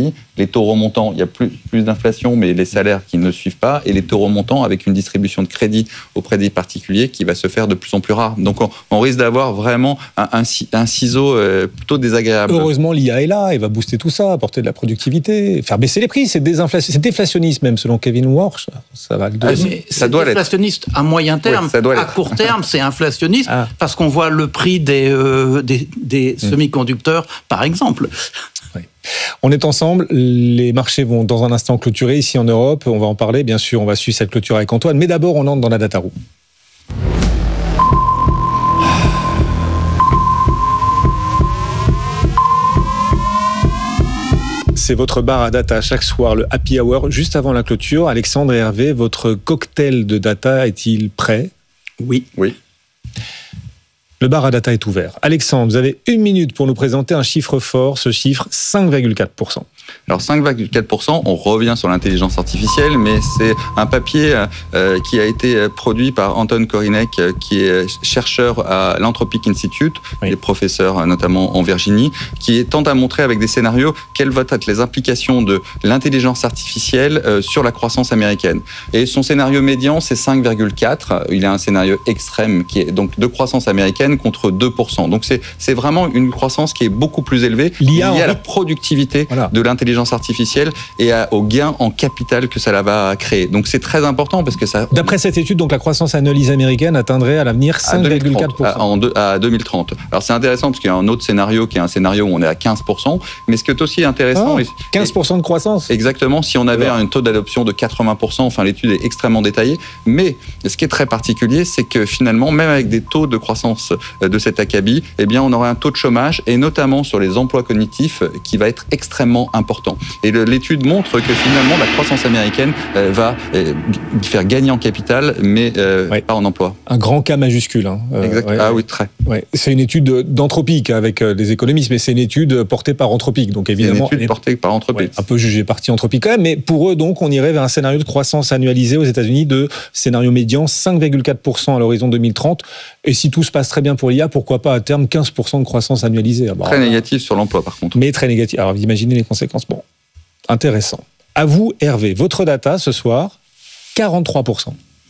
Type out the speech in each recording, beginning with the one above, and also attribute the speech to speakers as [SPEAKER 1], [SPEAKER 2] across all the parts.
[SPEAKER 1] crédit, les taux remontants, il y a plus d'inflation, mais les salaires qui ne suivent pas, et les taux remontants avec une distribution de crédit auprès des particuliers qui va se faire de plus en plus rare. Donc on risque d'avoir vraiment un ciseau plutôt désagréable.
[SPEAKER 2] Heureusement, l'IA est là, et va booster tout ça, apporter de la productivité, faire baisser les prix. C'est déflationniste même, selon Kevin Warsh. Ça va le donner.
[SPEAKER 3] C'est déflationniste à moyen terme. Oui, à court terme, c'est inflationniste parce qu'on voit le prix des semi-conducteurs, par exemple.
[SPEAKER 2] Oui. On est ensemble, les marchés vont dans un instant clôturer ici en Europe, on va en parler, bien sûr, on va suivre cette clôture avec Antoine, mais d'abord on entre dans la data room. C'est votre bar à data chaque soir, le happy hour, juste avant la clôture. Alexandre et Hervé, votre cocktail de data est-il prêt ?
[SPEAKER 1] Oui. Le
[SPEAKER 2] bar à data est ouvert. Alexandre, vous avez 1 minute pour nous présenter un chiffre fort, ce chiffre 5,4%.
[SPEAKER 1] Alors 5,4%, on revient sur l'intelligence artificielle, mais c'est un papier qui a été produit par Anton Korinek, qui est chercheur à l'Anthropic Institute, il est professeur notamment en Virginie, qui tente à montrer avec des scénarios quelles vont être les implications de l'intelligence artificielle sur la croissance américaine. Et son scénario médian, c'est 5,4. Il a un scénario extrême qui est donc de croissance américaine contre 2%. Donc c'est vraiment une croissance qui est beaucoup plus élevée liée à la productivité de l'intelligence artificielle et au gain en capital que ça va créer. Donc c'est très important parce que ça...
[SPEAKER 2] D'après cette étude, donc la croissance annualisée américaine atteindrait à l'avenir 5,4%.
[SPEAKER 1] À 2030. Alors c'est intéressant parce qu'il y a un autre scénario qui est un scénario où on est à 15%, mais ce qui est aussi intéressant...
[SPEAKER 2] 15% de croissance.
[SPEAKER 1] Exactement, si on avait un taux d'adoption de 80%, enfin l'étude est extrêmement détaillée, mais ce qui est très particulier, c'est que finalement, même avec des taux de croissance de cet acabit, eh bien on aurait un taux de chômage, et notamment sur les emplois cognitifs, qui va être extrêmement important. Et l'étude montre que finalement la croissance américaine va faire gagner en capital, mais pas en emploi.
[SPEAKER 2] Un grand cas majuscule.
[SPEAKER 1] Exactement. Oui, très.
[SPEAKER 2] Ouais. C'est une étude d'Anthropic avec des économistes, mais c'est une étude portée par Anthropic. Donc évidemment,
[SPEAKER 1] c'est une étude portée par Anthropic.
[SPEAKER 2] Un peu jugée partie Anthropic quand même, mais pour eux donc on irait vers un scénario de croissance annualisée aux États-Unis de scénario médian 5,4% à l'horizon 2030. Et si tout se passe très bien pour l'IA, pourquoi pas à terme 15% de croissance annualisée.
[SPEAKER 1] Très négatif sur l'emploi par contre.
[SPEAKER 2] Mais très négatif. Alors vous imaginez les conséquences. Bon, intéressant. À vous, Hervé, votre data ce soir, 43%.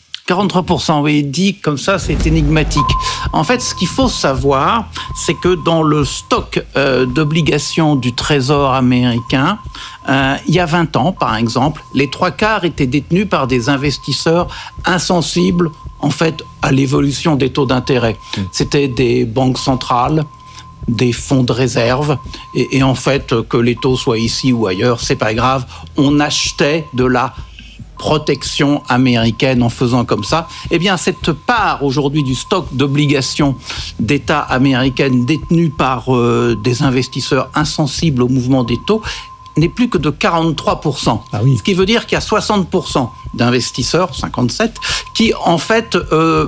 [SPEAKER 3] 43%, oui, dit comme ça, c'est énigmatique. En fait, ce qu'il faut savoir, c'est que dans le stock d'obligations du Trésor américain, il y a 20 ans, par exemple, les 3/4 étaient détenus par des investisseurs insensibles, en fait, à l'évolution des taux d'intérêt. C'était des banques centrales, des fonds de réserve, et en fait, que les taux soient ici ou ailleurs, c'est pas grave, on achetait de la protection américaine en faisant comme ça. Eh bien, cette part aujourd'hui du stock d'obligations d'État américaines détenues par des investisseurs insensibles au mouvement des taux n'est plus que de 43%.
[SPEAKER 2] Ah oui.
[SPEAKER 3] Ce qui veut dire qu'il y a 60% d'investisseurs, 57%, qui en fait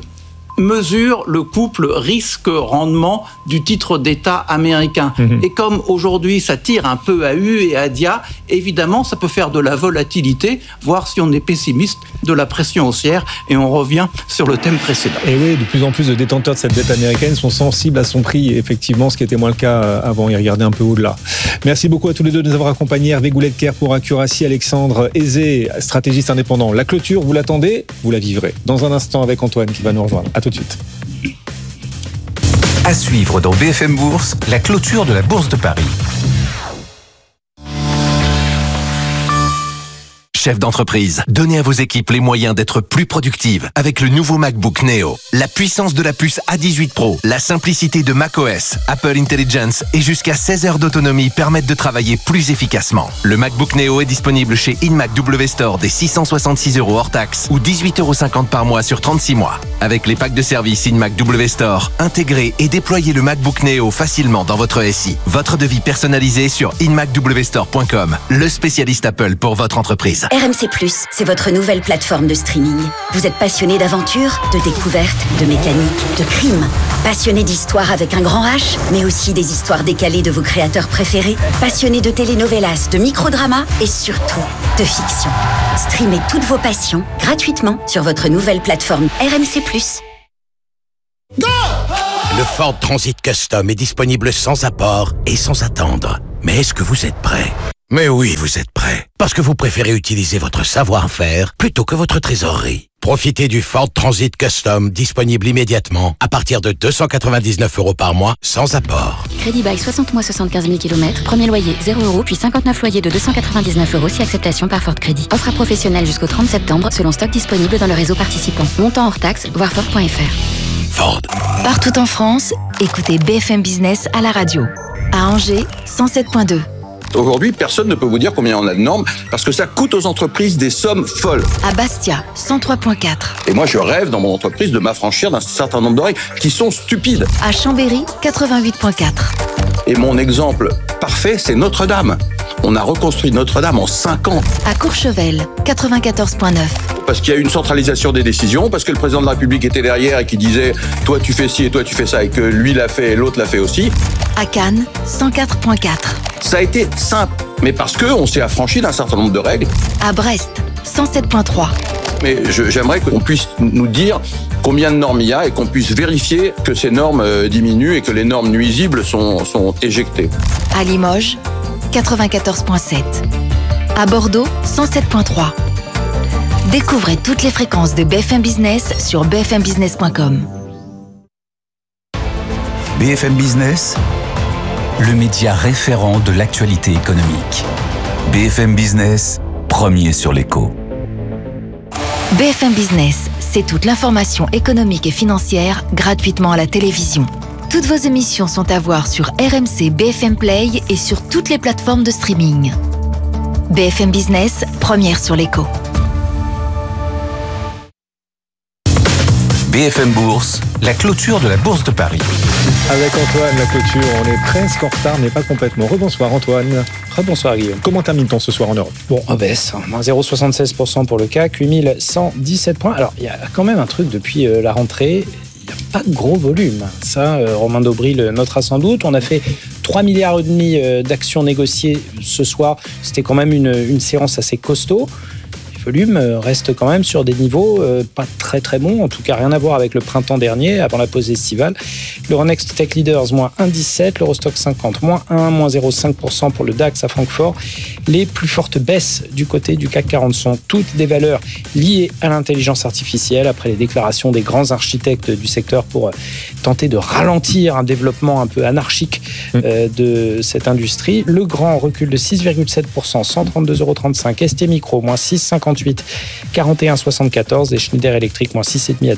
[SPEAKER 3] mesure le couple risque-rendement du titre d'État américain. Et comme aujourd'hui ça tire un peu à U et à dia, évidemment ça peut faire de la volatilité, voire si on est pessimiste, de la pression haussière, et on revient sur le thème précédent.
[SPEAKER 2] Et oui, de plus en plus de détenteurs de cette dette américaine sont sensibles à son prix, et effectivement, ce qui était moins le cas avant, ils regardaient un peu au-delà. Merci beaucoup à tous les deux de nous avoir accompagnés. Hervé Goulet-Kerr pour Accuracy, Alexandre Aizé, stratégiste indépendant. La clôture, vous l'attendez, vous la vivrez. Dans un instant avec Antoine qui va nous rejoindre. À tout de suite.
[SPEAKER 4] À suivre dans BFM Bourse, la clôture de la Bourse de Paris. Chef d'entreprise, donnez à vos équipes les moyens d'être plus productives avec le nouveau MacBook Neo. La puissance de la puce A18 Pro, la simplicité de macOS, Apple Intelligence et jusqu'à 16 heures d'autonomie permettent de travailler plus efficacement. Le MacBook Neo est disponible chez InMac W Store dès 666 € hors taxe ou 18,50 € par mois sur 36 mois. Avec les packs de service InMac W Store, intégrez et déployez le MacBook Neo facilement dans votre SI. Votre devis personnalisé sur inmacwstore.com, le spécialiste Apple pour votre entreprise.
[SPEAKER 5] RMC+, c'est votre nouvelle plateforme de streaming. Vous êtes passionné d'aventure, de découverte, de mécanique, de crime. Passionné d'histoire avec un grand H, mais aussi des histoires décalées de vos créateurs préférés. Passionné de telenovelas, de microdramas et surtout de fiction. Streamez toutes vos passions gratuitement sur votre nouvelle plateforme RMC+.
[SPEAKER 6] Go! Le Ford Transit Custom est disponible sans apport et sans attendre. Mais est-ce que vous êtes prêt ? Mais oui, vous êtes prêts. Parce que vous préférez utiliser votre savoir-faire plutôt que votre trésorerie. Profitez du Ford Transit Custom disponible immédiatement à partir de 299 € par mois sans apport.
[SPEAKER 7] Crédit bail 60 mois 75 000 km, premier loyer 0 €, puis 59 loyers de 299 € si acceptation par Ford Crédit. Offre à professionnels jusqu'au 30 septembre selon stock disponible dans le réseau participant. Montant hors taxe, voir Ford.fr.
[SPEAKER 6] Ford.
[SPEAKER 8] Partout en France, écoutez BFM Business à la radio. À Angers, 107.2.
[SPEAKER 9] Aujourd'hui, personne ne peut vous dire combien on a de normes parce que ça coûte aux entreprises des sommes folles.
[SPEAKER 8] À Bastia, 103.4.
[SPEAKER 9] Et moi, je rêve dans mon entreprise de m'affranchir d'un certain nombre de règles qui sont stupides.
[SPEAKER 8] À Chambéry, 88.4.
[SPEAKER 9] Et mon exemple parfait, c'est Notre-Dame. On a reconstruit Notre-Dame en 5 ans.
[SPEAKER 8] À Courchevel, 94.9.
[SPEAKER 9] Parce qu'il y a eu une centralisation des décisions, parce que le président de la République était derrière et qui disait « toi tu fais ci et toi tu fais ça » et que lui l'a fait et l'autre l'a fait aussi.
[SPEAKER 8] À Cannes, 104.4.
[SPEAKER 9] Ça a été simple, mais parce qu'on s'est affranchi d'un certain nombre de règles.
[SPEAKER 8] À Brest, 107.3.
[SPEAKER 9] Mais j'aimerais qu'on puisse nous dire combien de normes il y a et qu'on puisse vérifier que ces normes diminuent et que les normes nuisibles sont éjectées.
[SPEAKER 8] À Limoges, 94.7. À Bordeaux, 107.3. Découvrez toutes les fréquences de BFM Business sur bfmbusiness.com.
[SPEAKER 10] BFM Business, le média référent de l'actualité économique. BFM Business, premier sur l'écho.
[SPEAKER 8] BFM Business, c'est toute l'information économique et financière gratuitement à la télévision. Toutes vos émissions sont à voir sur RMC BFM Play et sur toutes les plateformes de streaming. BFM Business, première sur l'écho.
[SPEAKER 10] BFM Bourse, la clôture de la Bourse de Paris.
[SPEAKER 2] Avec Antoine, la clôture, on est presque en retard, mais pas complètement. Rebonsoir Antoine.
[SPEAKER 11] Rebonsoir Guillaume.
[SPEAKER 2] Comment termine-t-on ce soir en Europe ?
[SPEAKER 11] Bon, en baisse, moins 0,76% pour le CAC, 8117 points. Alors, il y a quand même un truc depuis la rentrée, il n'y a pas de gros volume. Ça, Romain Daubry le notera sans doute. On a fait 3,5 milliards d'actions négociées ce soir. C'était quand même une séance assez costaud. Volume reste quand même sur des niveaux pas très très bons, en tout cas rien à voir avec le printemps dernier, avant la pause estivale. L'Euronext Tech Leaders, moins 1,17, l'Eurostock 50, moins 1, moins 0,5% pour le DAX à Francfort. Les plus fortes baisses du côté du CAC 40 sont toutes des valeurs liées à l'intelligence artificielle, après les déclarations des grands architectes du secteur pour tenter de ralentir un développement un peu anarchique de cette industrie. Le grand recul de 6,7%, 132,35 €. ST Micro, moins 6,58, 41,74. Et Schneider Electric, moins 6,5 à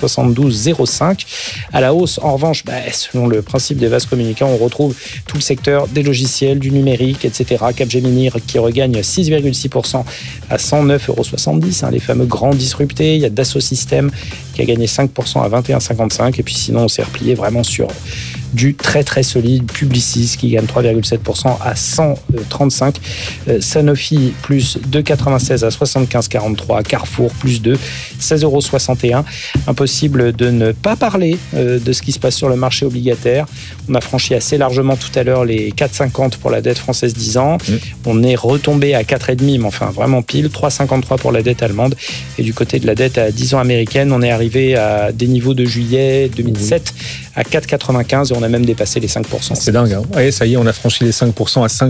[SPEAKER 11] 272,05. À la hausse, en revanche, selon le principe des vases communicants, on retrouve tout le secteur des logiciels, du numérique, etc. Capgemini qui regagne 6,6% à 109,70 €. Les fameux grands disruptés. Il y a Dassault Systèmes qui a gagné 5% à 21,55. Et puis sinon, on s'est replié vraiment sur du très très solide. Publicis qui gagne 3,7% à 135. Sanofi plus 2,96 à 75,43. Carrefour plus 2, 16,61 €. Impossible de ne pas parler de ce qui se passe sur le marché obligataire. On a franchi assez largement tout à l'heure les 4,50 pour la dette française 10 ans. On est retombé à 4,5, mais enfin vraiment pile. 3,53 pour la dette allemande. Et du côté de la dette à 10 ans américaine, on est arrivé à des niveaux de juillet 2007 à 4,95 et on a même dépassé les 5%.
[SPEAKER 2] C'est dingue, hein. Ouais, ça y est, on a franchi les 5% à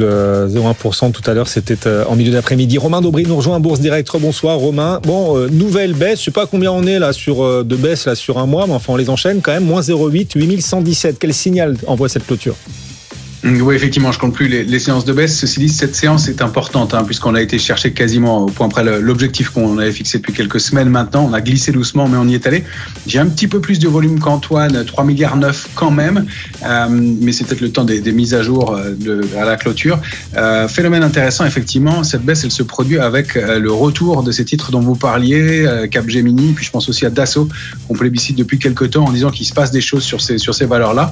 [SPEAKER 2] 5,01% tout à l'heure. C'était en milieu d'après-midi. Romain Daubry nous rejoint à Bourse Direct. Bonsoir Romain. Bon, nouvelle baisse. Je sais pas combien on est là sur de baisse là sur un mois, mais enfin on les enchaîne quand même. Moins 0,8, 8117. Quel signal envoie cette clôture ?
[SPEAKER 12] Oui, effectivement, je compte plus les séances de baisse. Ceci dit, cette séance est importante, puisqu'on a été chercher quasiment au point près l'objectif qu'on avait fixé depuis quelques semaines maintenant. On a glissé doucement, mais on y est allé. J'ai un petit peu plus de volume qu'Antoine, 3,9 milliards quand même, mais c'est peut-être le temps des mises à jour à la clôture. Phénomène intéressant, effectivement, cette baisse, elle se produit avec le retour de ces titres dont vous parliez, Capgemini, puis je pense aussi à Dassault, qu'on plébiscite depuis quelques temps en disant qu'il se passe des choses sur ces valeurs-là.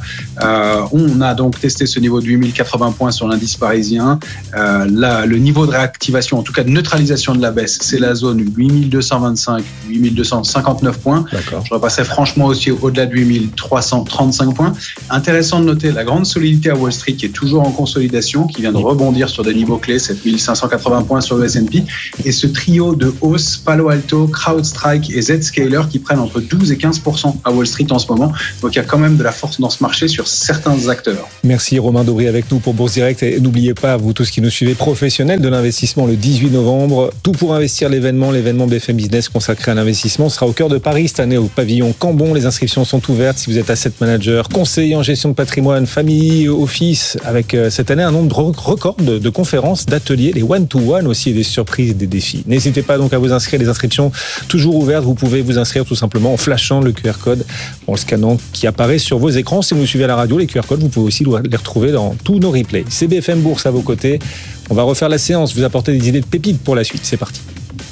[SPEAKER 12] On a donc testé ce niveau de 8080 points sur l'indice parisien. Là, le niveau de réactivation, en tout cas de neutralisation de la baisse, c'est la zone 8225, 8259 points. D'accord. Je repasserai franchement aussi au-delà de 8335 points. Intéressant de noter la grande solidité à Wall Street qui est toujours en consolidation, qui vient de rebondir sur des niveaux clés, 7580 points sur le S&P. Et ce trio de hausse, Palo Alto, CrowdStrike et Zscaler qui prennent entre 12 et 15% à Wall Street en ce moment. Donc il y a quand même de la force dans ce marché sur certains acteurs.
[SPEAKER 2] Merci Romain Daubry. Aubry avec nous pour Bourse Direct. Et n'oubliez pas, vous tous qui nous suivez, professionnels de l'investissement, le 18 novembre, Tout pour investir, l'événement BFM Business consacré à l'investissement sera au cœur de Paris cette année au pavillon Cambon. Les inscriptions sont ouvertes si vous êtes asset manager, conseiller en gestion de patrimoine, family office, avec cette année un nombre record de conférences, d'ateliers, des one-to-one aussi, et des surprises, des défis. N'hésitez pas donc à vous inscrire, les inscriptions toujours ouvertes. Vous pouvez vous inscrire tout simplement en flashant le QR code, en le scannant qui apparaît sur vos écrans. Si vous nous suivez à la radio, les QR codes, vous pouvez aussi les retrouver dans tous nos replays. C'est BFM Bourse à vos côtés. On va refaire la séance, vous apporter des idées de pépites pour la suite. C'est parti.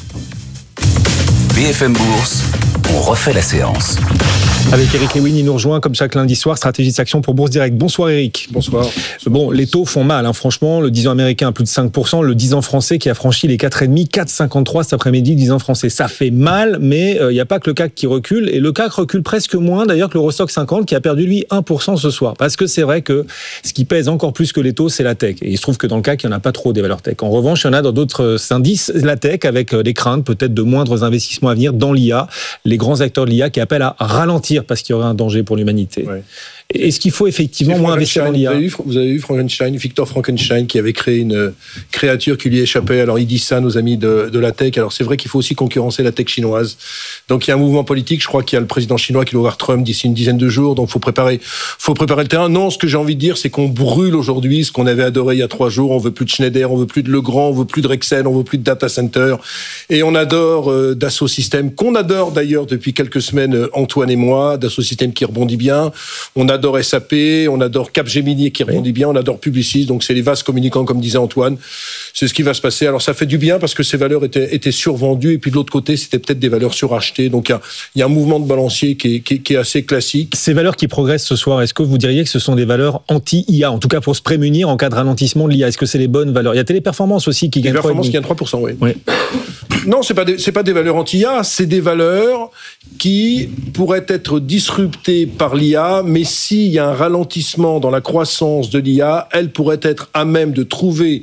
[SPEAKER 10] BFM Bourse, on refait la séance.
[SPEAKER 2] Avec Eric Lewin, il nous rejoint comme chaque lundi soir, Stratégie Action pour Bourse Direct. Bonsoir Eric.
[SPEAKER 13] Bonsoir.
[SPEAKER 2] Bon, les taux font mal, franchement. Le 10 ans américain à plus de 5%, le 10 ans français qui a franchi les 4,5, 4,53 cet après-midi, 10 ans français. Ça fait mal, mais il n'y a pas que le CAC qui recule. Et le CAC recule presque moins d'ailleurs que l'Eurostoxx 50 qui a perdu lui 1% ce soir. Parce que c'est vrai que ce qui pèse encore plus que les taux, c'est la tech. Et il se trouve que dans le CAC, il n'y en a pas trop des valeurs tech. En revanche, il y en a dans d'autres indices, la tech, avec des craintes peut-être de moindres investissements à venir dans l'IA. Les grands acteurs de l'IA qui appellent à ralentir parce qu'il y aurait un danger pour l'humanité. Ouais. Est-ce qu'il faut effectivement moins investir dans l'IA ?
[SPEAKER 13] Vous avez vu Victor Frankenstein, qui avait créé une créature qui lui échappait. Alors, il dit ça, nos amis de la tech. Alors, c'est vrai qu'il faut aussi concurrencer la tech chinoise. Donc, il y a un mouvement politique. Je crois qu'il y a le président chinois qui va voir Trump d'ici une dizaine de jours. Donc, faut préparer le terrain. Non, ce que j'ai envie de dire, c'est qu'on brûle aujourd'hui ce qu'on avait adoré il y a 3 jours. On veut plus de Schneider, on veut plus de Legrand, on veut plus de Rexel, on veut plus de data center. Et on adore Dassault Systèmes, qu'on adore d'ailleurs depuis quelques semaines, Antoine et moi. Dassault Systèmes qui rebondit bien. On adore SAP, on adore Capgemini qui rebondit bien, on adore Publicis, donc c'est les vases communicants comme disait Antoine. C'est ce qui va se passer. Alors ça fait du bien parce que ces valeurs étaient survendues et puis de l'autre côté c'était peut-être des valeurs surachetées. Donc il y a un mouvement de balancier qui est assez classique.
[SPEAKER 2] Ces valeurs qui progressent ce soir, est-ce que vous diriez que ce sont des valeurs anti-IA, en tout cas pour se prémunir en cas de ralentissement de l'IA? Est-ce que c'est les bonnes valeurs? Il y a Téléperformance aussi qui gagne 3,5%.
[SPEAKER 13] Téléperformance qui gagne 3%, oui. Non, c'est pas des valeurs anti-IA, c'est des valeurs qui pourraient être disruptées par l'IA, mais s'il y a un ralentissement dans la croissance de l'IA, elles pourraient être à même de trouver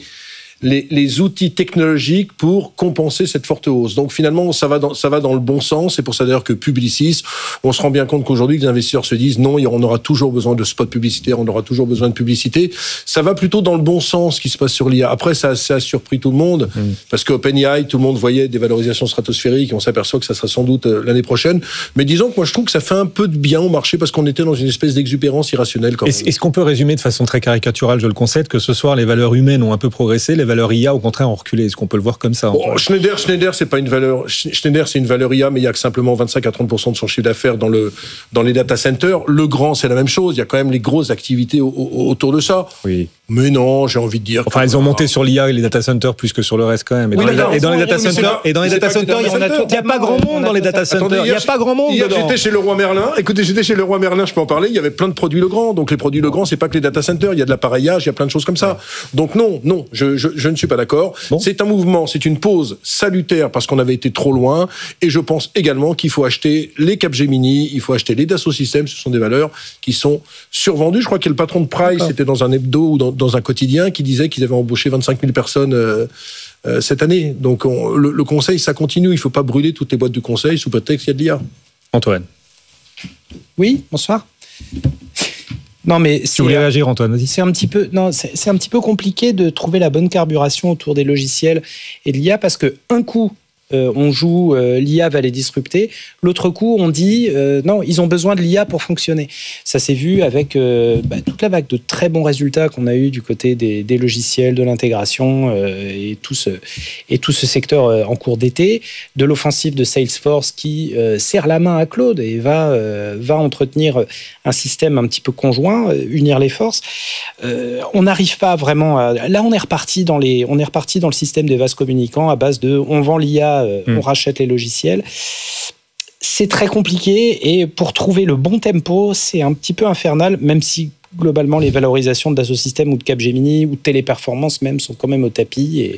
[SPEAKER 13] les outils technologiques pour compenser cette forte hausse. Donc finalement, ça va dans le bon sens. C'est pour ça d'ailleurs que Publicis, on se rend bien compte qu'aujourd'hui, les investisseurs se disent non, on aura toujours besoin de spots publicitaires, on aura toujours besoin de publicité. Ça va plutôt dans le bon sens ce qui se passe sur l'IA. Après, ça a surpris tout le monde parce qu'OpenAI, tout le monde voyait des valorisations stratosphériques et on s'aperçoit que ça sera sans doute l'année prochaine. Mais disons que moi, je trouve que ça fait un peu de bien au marché parce qu'on était dans une espèce d'exubérance irrationnelle.
[SPEAKER 2] Est-ce qu'on peut résumer de façon très caricaturale, je le concède, que ce soir, les valeurs humaines ont un peu progressé, les valeurs IA, au contraire, ont reculé? Est-ce qu'on peut le voir comme ça?
[SPEAKER 13] Schneider, c'est pas une valeur. Schneider, c'est une valeur IA, mais il y a que simplement 25 à 30% de son chiffre d'affaires dans les data centers. Legrand, c'est la même chose. Il y a quand même les grosses activités autour de ça.
[SPEAKER 2] Oui.
[SPEAKER 13] Mais non, j'ai envie de dire.
[SPEAKER 2] Enfin, elles ont monté sur l'IA et les data centers plus que sur le reste quand même. Et dans les data centers, il n'y a pas grand monde dans les data centers. Il n'y a pas grand monde dedans.
[SPEAKER 13] J'étais chez Leroy Merlin. Écoutez, je peux en parler. Il y avait plein de produits Legrand. Donc les produits Legrand, c'est pas que les data centers. Il y a de l'appareillage, il y a plein de choses comme ça. Donc non, je ne suis pas d'accord. Bon. C'est un mouvement, c'est une pause salutaire parce qu'on avait été trop loin. Et je pense également qu'il faut acheter les Capgemini, il faut acheter les Dassault Systèmes. Ce sont des valeurs qui sont survendues. Je crois que le patron de Price, c'était dans un hebdo ou dans un quotidien qui disait qu'ils avaient embauché 25 000 personnes cette année. Donc le conseil, ça continue. Il ne faut pas brûler toutes les boîtes de conseil sous prétexte qu'il y a de l'IA.
[SPEAKER 2] Antoine.
[SPEAKER 11] Oui, bonsoir. Non, mais
[SPEAKER 2] tu voulais réagir, Antoine, vas-y.
[SPEAKER 11] C'est un petit peu compliqué de trouver la bonne carburation autour des logiciels et de l'IA parce que un coup, on joue l'IA va les disrupter. L'autre coup, on dit non, ils ont besoin de l'IA pour fonctionner. Ça s'est vu avec toute la vague de très bons résultats qu'on a eu du côté des logiciels, de l'intégration et tout ce secteur en cours d'été, de l'offensive de Salesforce qui serre la main à Claude et va entretenir un système un petit peu conjoint, unir les forces. On n'arrive pas vraiment à... Là, on est reparti dans le système des vases communicants à base de on vend l'IA, on rachète les logiciels. C'est très compliqué et pour trouver le bon tempo, c'est un petit peu infernal, même si globalement les valorisations de Dassault Systèmes ou de Capgemini ou de Téléperformance même sont quand même au tapis et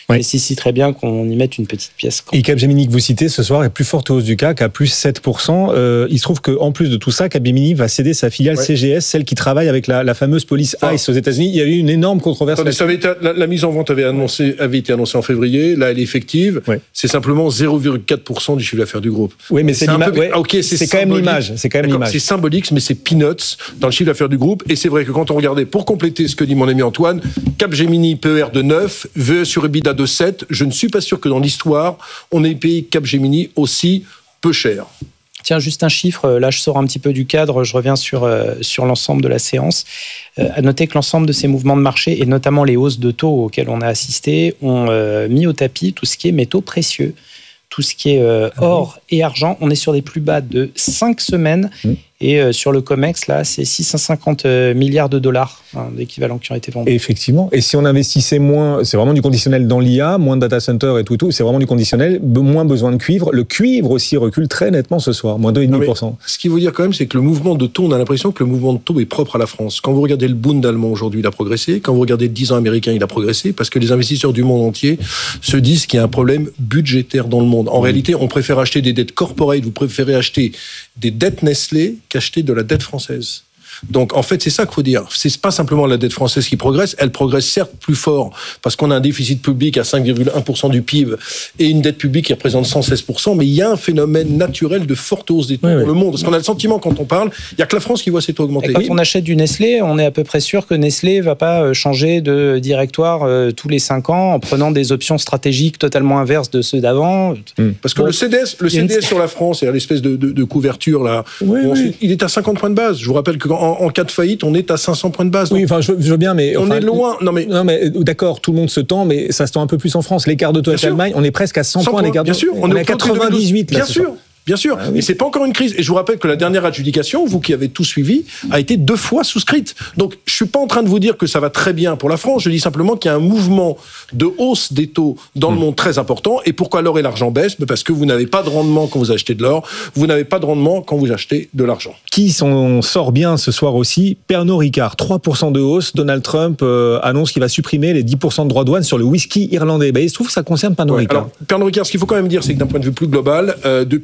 [SPEAKER 11] nécessiterait bien qu'on y mette une petite pièce.
[SPEAKER 2] Et Capgemini que vous citez ce soir est plus forte hausse du CAC à plus 7%. Il se trouve qu'en plus de tout ça, Capgemini va céder sa filiale CGS, celle qui travaille avec la fameuse police ICE aux États-Unis. Il y a eu une énorme controverse.
[SPEAKER 13] La mise en vente avait été annoncée en février. Là, elle est effective. C'est simplement 0,4% du chiffre d'affaires du groupe.
[SPEAKER 2] Oui, mais c'est quand même l'image.
[SPEAKER 13] C'est symbolique, mais c'est peanuts dans le chiffre d'affaires du groupe. Et c'est vrai que quand on regardait, pour compléter ce que dit mon ami Antoine, Capgemini PER de 9, VE sur EBITDA de 7. Je ne suis pas sûr que dans l'histoire, on ait payé Capgemini aussi peu cher.
[SPEAKER 11] Tiens, juste un chiffre, là je sors un petit peu du cadre, je reviens sur l'ensemble de la séance. À noter que l'ensemble de ces mouvements de marché, et notamment les hausses de taux auxquelles on a assisté, ont mis au tapis tout ce qui est métaux précieux, tout ce qui est or et argent. On est sur des plus bas de 5 semaines. Et sur le COMEX, là, c'est 650 milliards de dollars d'équivalents qui ont été vendus.
[SPEAKER 2] Et effectivement. Et si on investissait moins, c'est vraiment du conditionnel dans l'IA, moins de data center et tout, c'est vraiment du conditionnel, moins besoin de cuivre. Le cuivre aussi recule très nettement ce soir, moins 2,5%.
[SPEAKER 13] Ce qu'il faut dire quand même, c'est que le mouvement de taux, on a l'impression que le mouvement de taux est propre à la France. Quand vous regardez le Bund allemand aujourd'hui, il a progressé. Quand vous regardez le 10 ans américain, il a progressé, parce que les investisseurs du monde entier se disent qu'il y a un problème budgétaire dans le monde. En réalité, on préfère acheter des dettes corporate, vous préférez acheter des dettes Nestlé qu'acheter de la dette française. Donc, en fait, c'est ça qu'il faut dire. C'est pas simplement la dette française qui progresse. Elle progresse certes plus fort parce qu'on a un déficit public à 5,1% du PIB et une dette publique qui représente 116%. Mais il y a un phénomène naturel de forte hausse des taux dans le monde. Parce qu'on a le sentiment, quand on parle, il y a que la France qui voit ses taux augmenter.
[SPEAKER 11] Et quand on achète du Nestlé, on est à peu près sûr que Nestlé va pas changer de directoire tous les 5 ans en prenant des options stratégiques totalement inverses de ceux d'avant.
[SPEAKER 13] Parce que le CDS sur la France, et à l'espèce de couverture là, il est à 50 points de base. Je vous rappelle qu'en cas de faillite, on est à 500 points de base.
[SPEAKER 2] Oui, enfin, je veux bien, mais
[SPEAKER 13] on est loin.
[SPEAKER 2] Non, mais d'accord, tout le monde se tend, mais ça se tend un peu plus en France. L'écart de taux avec l'Allemagne, on est presque à 100 points d'écart de taux.
[SPEAKER 13] Bien sûr,
[SPEAKER 2] on est à 98.
[SPEAKER 13] Bien sûr. Bien sûr, mais c'est pas encore une crise. Et je vous rappelle que la dernière adjudication, vous qui avez tout suivi, a été 2 fois souscrite. Donc, je suis pas en train de vous dire que ça va très bien pour la France. Je dis simplement qu'il y a un mouvement de hausse des taux dans le monde très important. Et pourquoi l'or et l'argent baissent ? Parce que vous n'avez pas de rendement quand vous achetez de l'or. Vous n'avez pas de rendement quand vous achetez de l'argent.
[SPEAKER 2] Qui sort bien ce soir aussi ? Pernod Ricard, 3% de hausse. Donald Trump annonce qu'il va supprimer les 10% de droits de douane sur le whisky irlandais. Il se trouve que ça concerne Pernod Ricard.
[SPEAKER 13] Alors, Pernod Ricard, ce qu'il faut quand même dire, c'est que d'un point de vue plus global,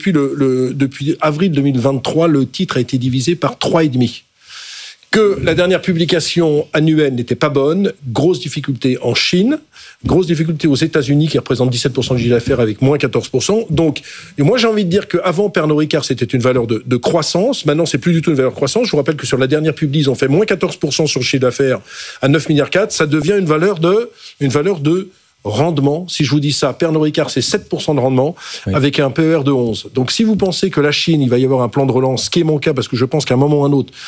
[SPEAKER 13] depuis avril 2023, le titre a été divisé par 3,5. Que la dernière publication annuelle n'était pas bonne, grosse difficulté en Chine, grosse difficulté aux États-Unis qui représentent 17% du chiffre d'affaires avec moins 14%. Donc, moi j'ai envie de dire qu'avant Pernod Ricard c'était une valeur de croissance, maintenant c'est plus du tout une valeur de croissance. Je vous rappelle que sur la dernière publi, ils ont fait moins 14% sur le chiffre d'affaires à 9,4 milliards, ça devient une valeur de rendement. Si je vous dis ça, Pernod Ricard, c'est 7% de rendement avec un PER de 11. Donc, si vous pensez que la Chine, il va y avoir un plan de relance, ce qui est mon cas, parce que je pense qu'à un moment ou à un autre,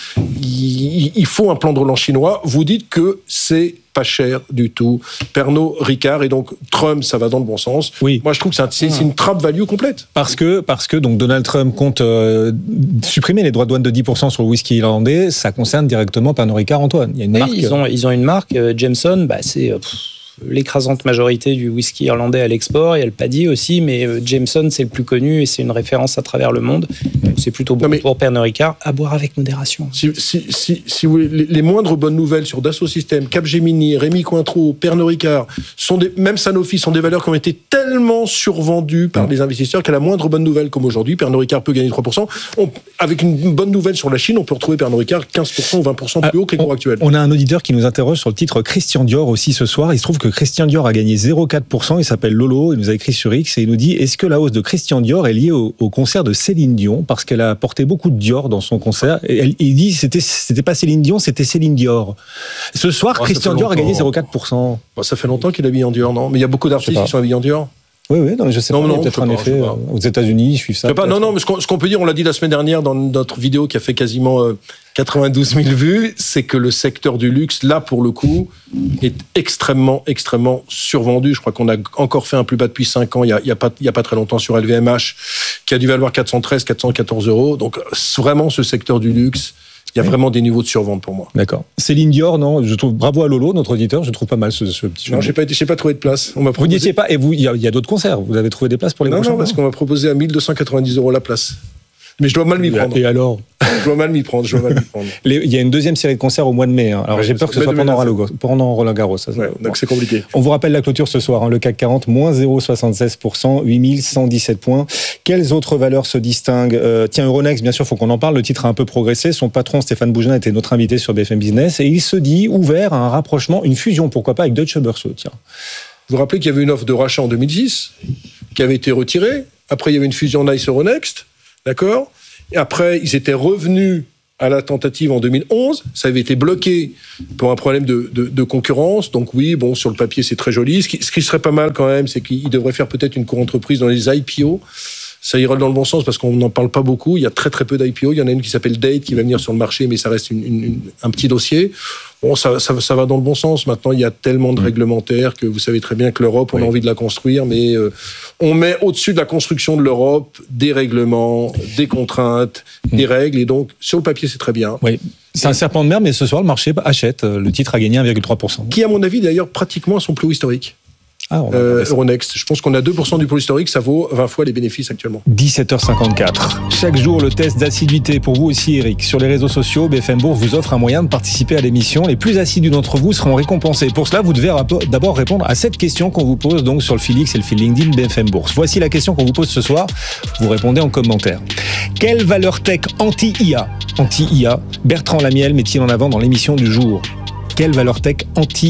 [SPEAKER 13] il faut un plan de relance chinois, vous dites que c'est pas cher du tout. Pernod Ricard, et donc Trump, ça va dans le bon sens.
[SPEAKER 2] Oui.
[SPEAKER 13] Moi, je trouve que c'est une trap value complète.
[SPEAKER 2] Parce que donc Donald Trump compte supprimer les droits de douane de 10% sur le whisky irlandais, ça concerne directement Pernod Ricard, Antoine. Il y a une marque.
[SPEAKER 11] Ils ont une marque, Jameson, c'est l'écrasante majorité du whisky irlandais à l'export. Il y a le paddy aussi, mais Jameson, c'est le plus connu et c'est une référence à travers le monde. Donc, c'est plutôt bon pour Pernod Ricard, à boire avec modération.
[SPEAKER 13] Si vous voulez, les moindres bonnes nouvelles sur Dassault Systèmes, Capgemini, Rémy Cointreau, Pernod Ricard, même Sanofi, sont des valeurs qui ont été tellement survendues par les investisseurs qu'à la moindre bonne nouvelle comme aujourd'hui, Pernod Ricard peut gagner 3%. Avec une bonne nouvelle sur la Chine, on peut retrouver Pernod Ricard 15% ou 20% plus haut que les cours actuels.
[SPEAKER 2] On a un auditeur qui nous interroge sur le titre Christian Dior aussi ce soir. Il se trouve que Christian Dior a gagné 0,4%. Il s'appelle Lolo. Il nous a écrit sur X et il nous dit: est-ce que la hausse de Christian Dior est liée au concert de Céline Dion, parce qu'elle a porté beaucoup de Dior dans son concert. Et il dit c'était pas Céline Dion, c'était Céline Dior. Ce soir, Christian Dior a gagné 0,4%.
[SPEAKER 13] Ça fait longtemps qu'il est habillé en Dior, non ? Mais il y a beaucoup d'artistes qui sont habillés en Dior.
[SPEAKER 2] Oui, non, mais je sais pas. Peut-être un effet aux États-Unis, ils suivent ça.
[SPEAKER 13] Non, mais ce qu'on peut dire, on l'a dit la semaine dernière dans notre vidéo qui a fait quasiment 92 000 vues, c'est que le secteur du luxe, là, pour le coup, est extrêmement survendu. Je crois qu'on a encore fait un plus bas depuis 5 ans, il y a pas très longtemps, sur LVMH, qui a dû valoir 414 €. Donc, vraiment, ce secteur du luxe, il y a vraiment des niveaux de survente pour moi.
[SPEAKER 2] D'accord. Céline Dior, non, je trouve, bravo à Lolo, notre auditeur, je trouve pas mal ce petit jeu.
[SPEAKER 13] Non, j'ai pas trouvé de place.
[SPEAKER 2] Vous n'y étiez pas, et vous, il y a d'autres concerts, vous avez trouvé des places pour les prochains?
[SPEAKER 13] Non, parce qu'on m'a proposé à 1 290 € la place. Mais je dois mal m'y prendre.
[SPEAKER 2] Et alors ?
[SPEAKER 13] Je dois mal m'y prendre.
[SPEAKER 2] Il y a une deuxième série de concerts au mois de mai. Alors j'ai peur que ce soit pendant Roland-Garros.
[SPEAKER 13] Donc c'est compliqué.
[SPEAKER 2] On vous rappelle la clôture ce soir. Le CAC 40, moins 0,76%, 8117 points. Quelles autres valeurs se distinguent ? Tiens, Euronext, bien sûr, il faut qu'on en parle. Le titre a un peu progressé. Son patron, Stéphane Bougelin, était notre invité sur BFM Business. Et il se dit ouvert à un rapprochement, une fusion, pourquoi pas, avec Deutsche Börse. Tiens.
[SPEAKER 13] Vous vous rappelez qu'il y avait une offre de rachat en 2010 qui avait été retirée. Après, il y avait une fusion Nice-Euronext. D'accord ? Et après, ils étaient revenus à la tentative en 2011. Ça avait été bloqué pour un problème de concurrence. Donc oui, bon, sur le papier, c'est très joli. Ce qui serait pas mal quand même, c'est qu'ils devraient faire peut-être une co-entreprise dans les IPO. Ça irait dans le bon sens parce qu'on n'en parle pas beaucoup. Il y a très très peu d'IPO. Il y en a une qui s'appelle Date qui va venir sur le marché, mais ça reste un petit dossier. Bon, ça va dans le bon sens. Maintenant, il y a tellement de réglementaires que vous savez très bien que l'Europe, on a envie de la construire, mais on met au-dessus de la construction de l'Europe des règlements, des contraintes, des règles. Et donc, sur le papier, c'est très bien.
[SPEAKER 2] Oui. C'est un serpent de mer, mais ce soir, le marché achète. Le titre a gagné 1,3%.
[SPEAKER 13] Qui, à mon avis, d'ailleurs, pratiquement à son plus haut historique. Euronext. Je pense qu'on a 2% du pôle historique, ça vaut 20 fois les bénéfices actuellement.
[SPEAKER 2] 17h54. Chaque jour, le test d'assiduité pour vous aussi, Eric. Sur les réseaux sociaux, BFM Bourse vous offre un moyen de participer à l'émission. Les plus assidus d'entre vous seront récompensés. Pour cela, vous devez d'abord répondre à cette question qu'on vous pose donc sur le fil X et le fil LinkedIn BFM Bourse. Voici la question qu'on vous pose ce soir. Vous répondez en commentaire. Quelle valeur tech anti-IA, Bertrand Lamiel met-il en avant dans l'émission du jour ? Quelle valeur tech anti-IA ?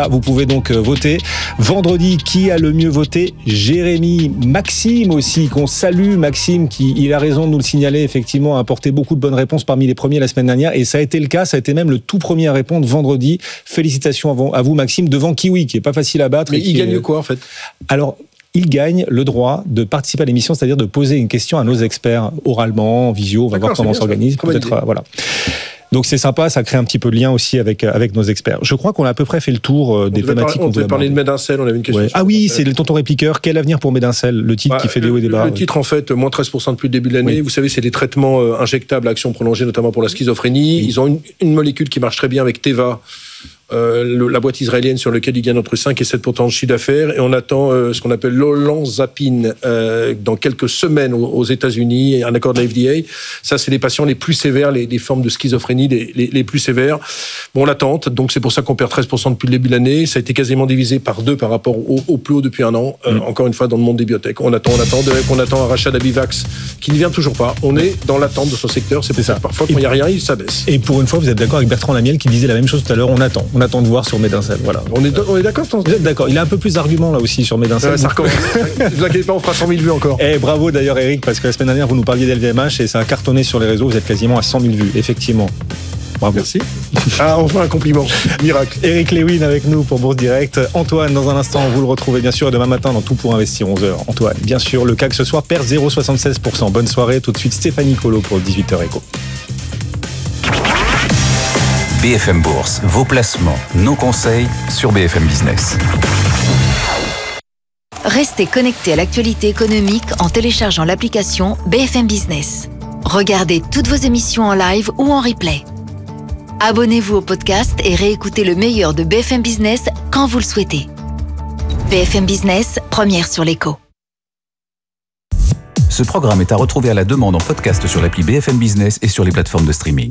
[SPEAKER 2] Vous pouvez donc voter. Vendredi, qui a le mieux voté ? Jérémy. Maxime aussi, qu'on salue. Maxime, il a raison de nous le signaler, effectivement, a apporté beaucoup de bonnes réponses parmi les premiers la semaine dernière. Et ça a été le cas, ça a été même le tout premier à répondre vendredi. Félicitations à vous, Maxime, devant Kiwi, qui est pas facile à battre.
[SPEAKER 13] Mais il gagne quoi, en fait ?
[SPEAKER 2] Alors, il gagne le droit de participer à l'émission, c'est-à-dire de poser une question à nos experts, oralement, en visio. On va voir comment on s'organise. Peut-être, voilà. Donc c'est sympa, ça crée un petit peu de lien aussi avec nos experts. Je crois qu'on a à peu près fait le tour des thématiques.
[SPEAKER 13] On devait parler de Medincel, on avait une question.
[SPEAKER 2] Ouais. Ah oui, c'est le tonton répliqueur. Quel avenir pour Medincel ? Le titre qui fait des hauts et des bas.
[SPEAKER 13] Le titre, en fait, moins 13% depuis le début de l'année. Oui. Vous savez, c'est des traitements injectables à action prolongée, notamment pour la schizophrénie. Oui. Ils ont une molécule qui marche très bien avec Teva. La boîte israélienne sur laquelle il gagne entre 5 et 7% de chiffre d'affaires, et on attend ce qu'on appelle l'olanzapine dans quelques semaines aux États-Unis, un accord de la FDA. Ça, c'est les patients les plus sévères, les formes de schizophrénie les plus sévères. Bon, on l'attend, donc c'est pour ça qu'on perd 13% depuis le début de l'année. Ça a été quasiment divisé par 2 par rapport au plus haut depuis un an. Encore une fois, dans le monde des biotech, on attend un rachat d'Abivax qui ne vient toujours pas. On est dans l'attente de ce secteur. C'est pour ça que parfois, quand il n'y a rien, ça baisse.
[SPEAKER 2] Et pour une fois, vous êtes d'accord avec Bertrand Lamiel qui disait la même chose tout à l'heure. On attend de voir sur Medincel. Voilà.
[SPEAKER 13] On est d'accord,
[SPEAKER 2] vous êtes d'accord. Il a un peu plus d'arguments là aussi sur Medincel.
[SPEAKER 13] Ouais, ça recommence. Ne vous inquiétez pas, on fera 100 000 vues encore.
[SPEAKER 2] Et bravo d'ailleurs Eric, parce que la semaine dernière vous nous parliez d'LVMH et ça a cartonné sur les réseaux. Vous êtes quasiment à 100 000 vues, effectivement. Bravo.
[SPEAKER 13] Merci. Ah, enfin un compliment. Miracle.
[SPEAKER 2] Eric Lewin avec nous pour Bourse Direct. Antoine, dans un instant, vous le retrouvez bien sûr demain matin dans Tout pour investir 11h. Antoine, bien sûr, le CAC ce soir perd 0,76%. Bonne soirée. Tout de suite, Stéphanie Colo pour 18h Éco.
[SPEAKER 10] BFM Bourse, vos placements, nos conseils sur BFM Business.
[SPEAKER 8] Restez connectés à l'actualité économique en téléchargeant l'application BFM Business. Regardez toutes vos émissions en live ou en replay. Abonnez-vous au podcast et réécoutez le meilleur de BFM Business quand vous le souhaitez. BFM Business, première sur l'écho.
[SPEAKER 10] Ce programme est à retrouver à la demande en podcast sur l'appli BFM Business et sur les plateformes de streaming.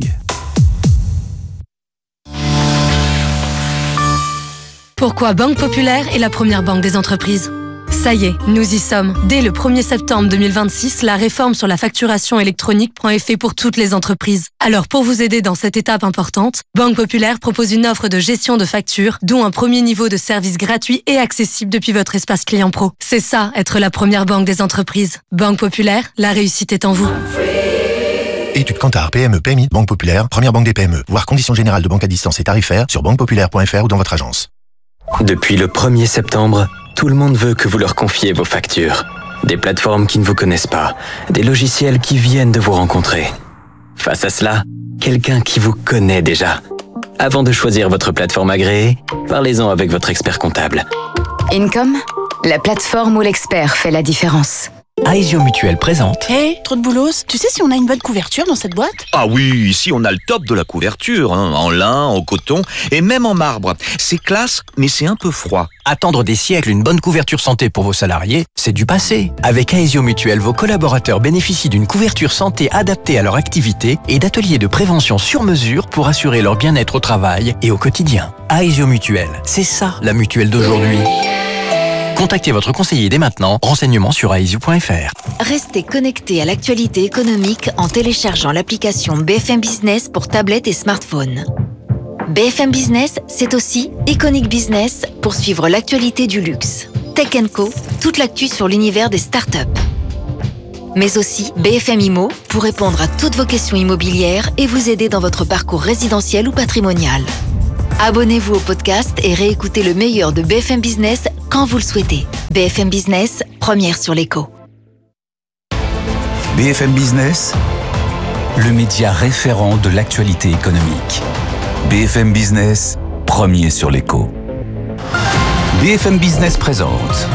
[SPEAKER 14] Pourquoi Banque Populaire est la première banque des entreprises ? Ça y est, nous y sommes. Dès le 1er septembre 2026, la réforme sur la facturation électronique prend effet pour toutes les entreprises. Alors pour vous aider dans cette étape importante, Banque Populaire propose une offre de gestion de factures, dont un premier niveau de service gratuit et accessible depuis votre espace client pro. C'est ça, être la première banque des entreprises. Banque Populaire, la réussite est en vous.
[SPEAKER 15] Études Kantar, PME, PMI, Banque Populaire, première banque des PME. Voir conditions générales de banque à distance et tarifaires sur banquepopulaire.fr ou dans votre agence.
[SPEAKER 16] Depuis le 1er septembre, tout le monde veut que vous leur confiez vos factures. Des plateformes qui ne vous connaissent pas, des logiciels qui viennent de vous rencontrer. Face à cela, quelqu'un qui vous connaît déjà. Avant de choisir votre plateforme agréée, parlez-en avec votre expert comptable.
[SPEAKER 7] Income, la plateforme où l'expert fait la différence.
[SPEAKER 6] Aesio Mutuel présente.
[SPEAKER 17] Hé, trop de boulos. Tu sais si on a une bonne couverture dans cette boîte?
[SPEAKER 18] Ah oui, ici on a le top de la couverture, en lin, en coton et même en marbre. C'est classe, mais c'est un peu froid.
[SPEAKER 6] Attendre des siècles une bonne couverture santé pour vos salariés, c'est du passé. Avec Aesio Mutuel, vos collaborateurs bénéficient d'une couverture santé adaptée à leur activité et d'ateliers de prévention sur mesure pour assurer leur bien-être au travail et au quotidien. Aesio Mutuel, c'est ça la mutuelle d'aujourd'hui. Contactez votre conseiller dès maintenant. Renseignements sur aesio.fr.
[SPEAKER 8] Restez connectés à l'actualité économique en téléchargeant l'application BFM Business pour tablette et smartphone. BFM Business, c'est aussi Iconic Business pour suivre l'actualité du luxe. Tech & Co, toute l'actu sur l'univers des startups. Mais aussi BFM Immo pour répondre à toutes vos questions immobilières et vous aider dans votre parcours résidentiel ou patrimonial. Abonnez-vous au podcast et réécoutez le meilleur de BFM Business quand vous le souhaitez. BFM Business, première sur l'écho.
[SPEAKER 10] BFM Business, le média référent de l'actualité économique. BFM Business, premier sur l'écho. BFM Business présente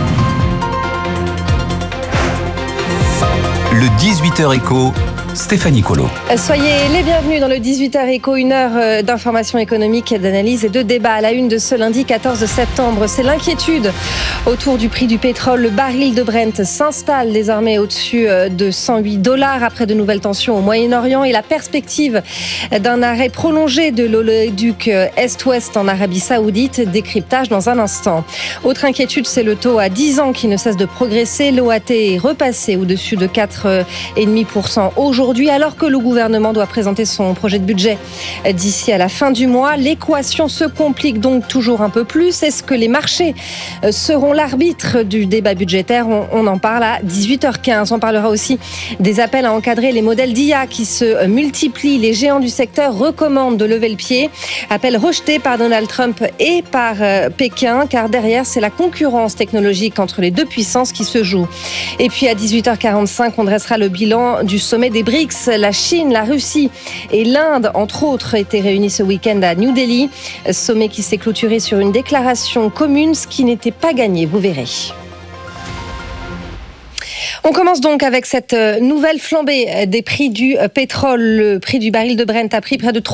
[SPEAKER 10] le 18h écho, Stéphanie Colo.
[SPEAKER 19] Soyez les bienvenus dans le 18h écho, une heure d'information économique, d'analyse et de débat à la une de ce lundi 14 septembre. C'est l'inquiétude autour du prix du pétrole. Le baril de Brent s'installe désormais au-dessus de $108 après de nouvelles tensions au Moyen-Orient et la perspective d'un arrêt prolongé de l'oléoduc Est-Ouest en Arabie Saoudite. Décryptage dans un instant. Autre inquiétude, c'est le taux à 10 ans qui ne cesse de progresser. L'OAT est repassé au-dessus de 4,5% aujourd'hui, alors que le gouvernement doit présenter son projet de budget d'ici à la fin du mois. L'équation se complique donc toujours un peu plus. Est-ce que les marchés seront l'arbitre du débat budgétaire? On en parle à 18h15. On parlera aussi des appels à encadrer les modèles d'IA qui se multiplient. Les géants du secteur recommandent de lever le pied. Appel rejeté par Donald Trump et par Pékin, car derrière, c'est la concurrence technologique entre les deux puissances qui se joue. Et puis à 18h45, on dressera le bilan du sommet des BRICS. La Chine, la Russie et l'Inde, entre autres, étaient réunis ce week-end à New Delhi. Sommet qui s'est clôturé sur une déclaration commune, ce qui n'était pas gagné, vous verrez. On commence donc avec cette nouvelle flambée des prix du pétrole. Le prix du baril de Brent a pris près de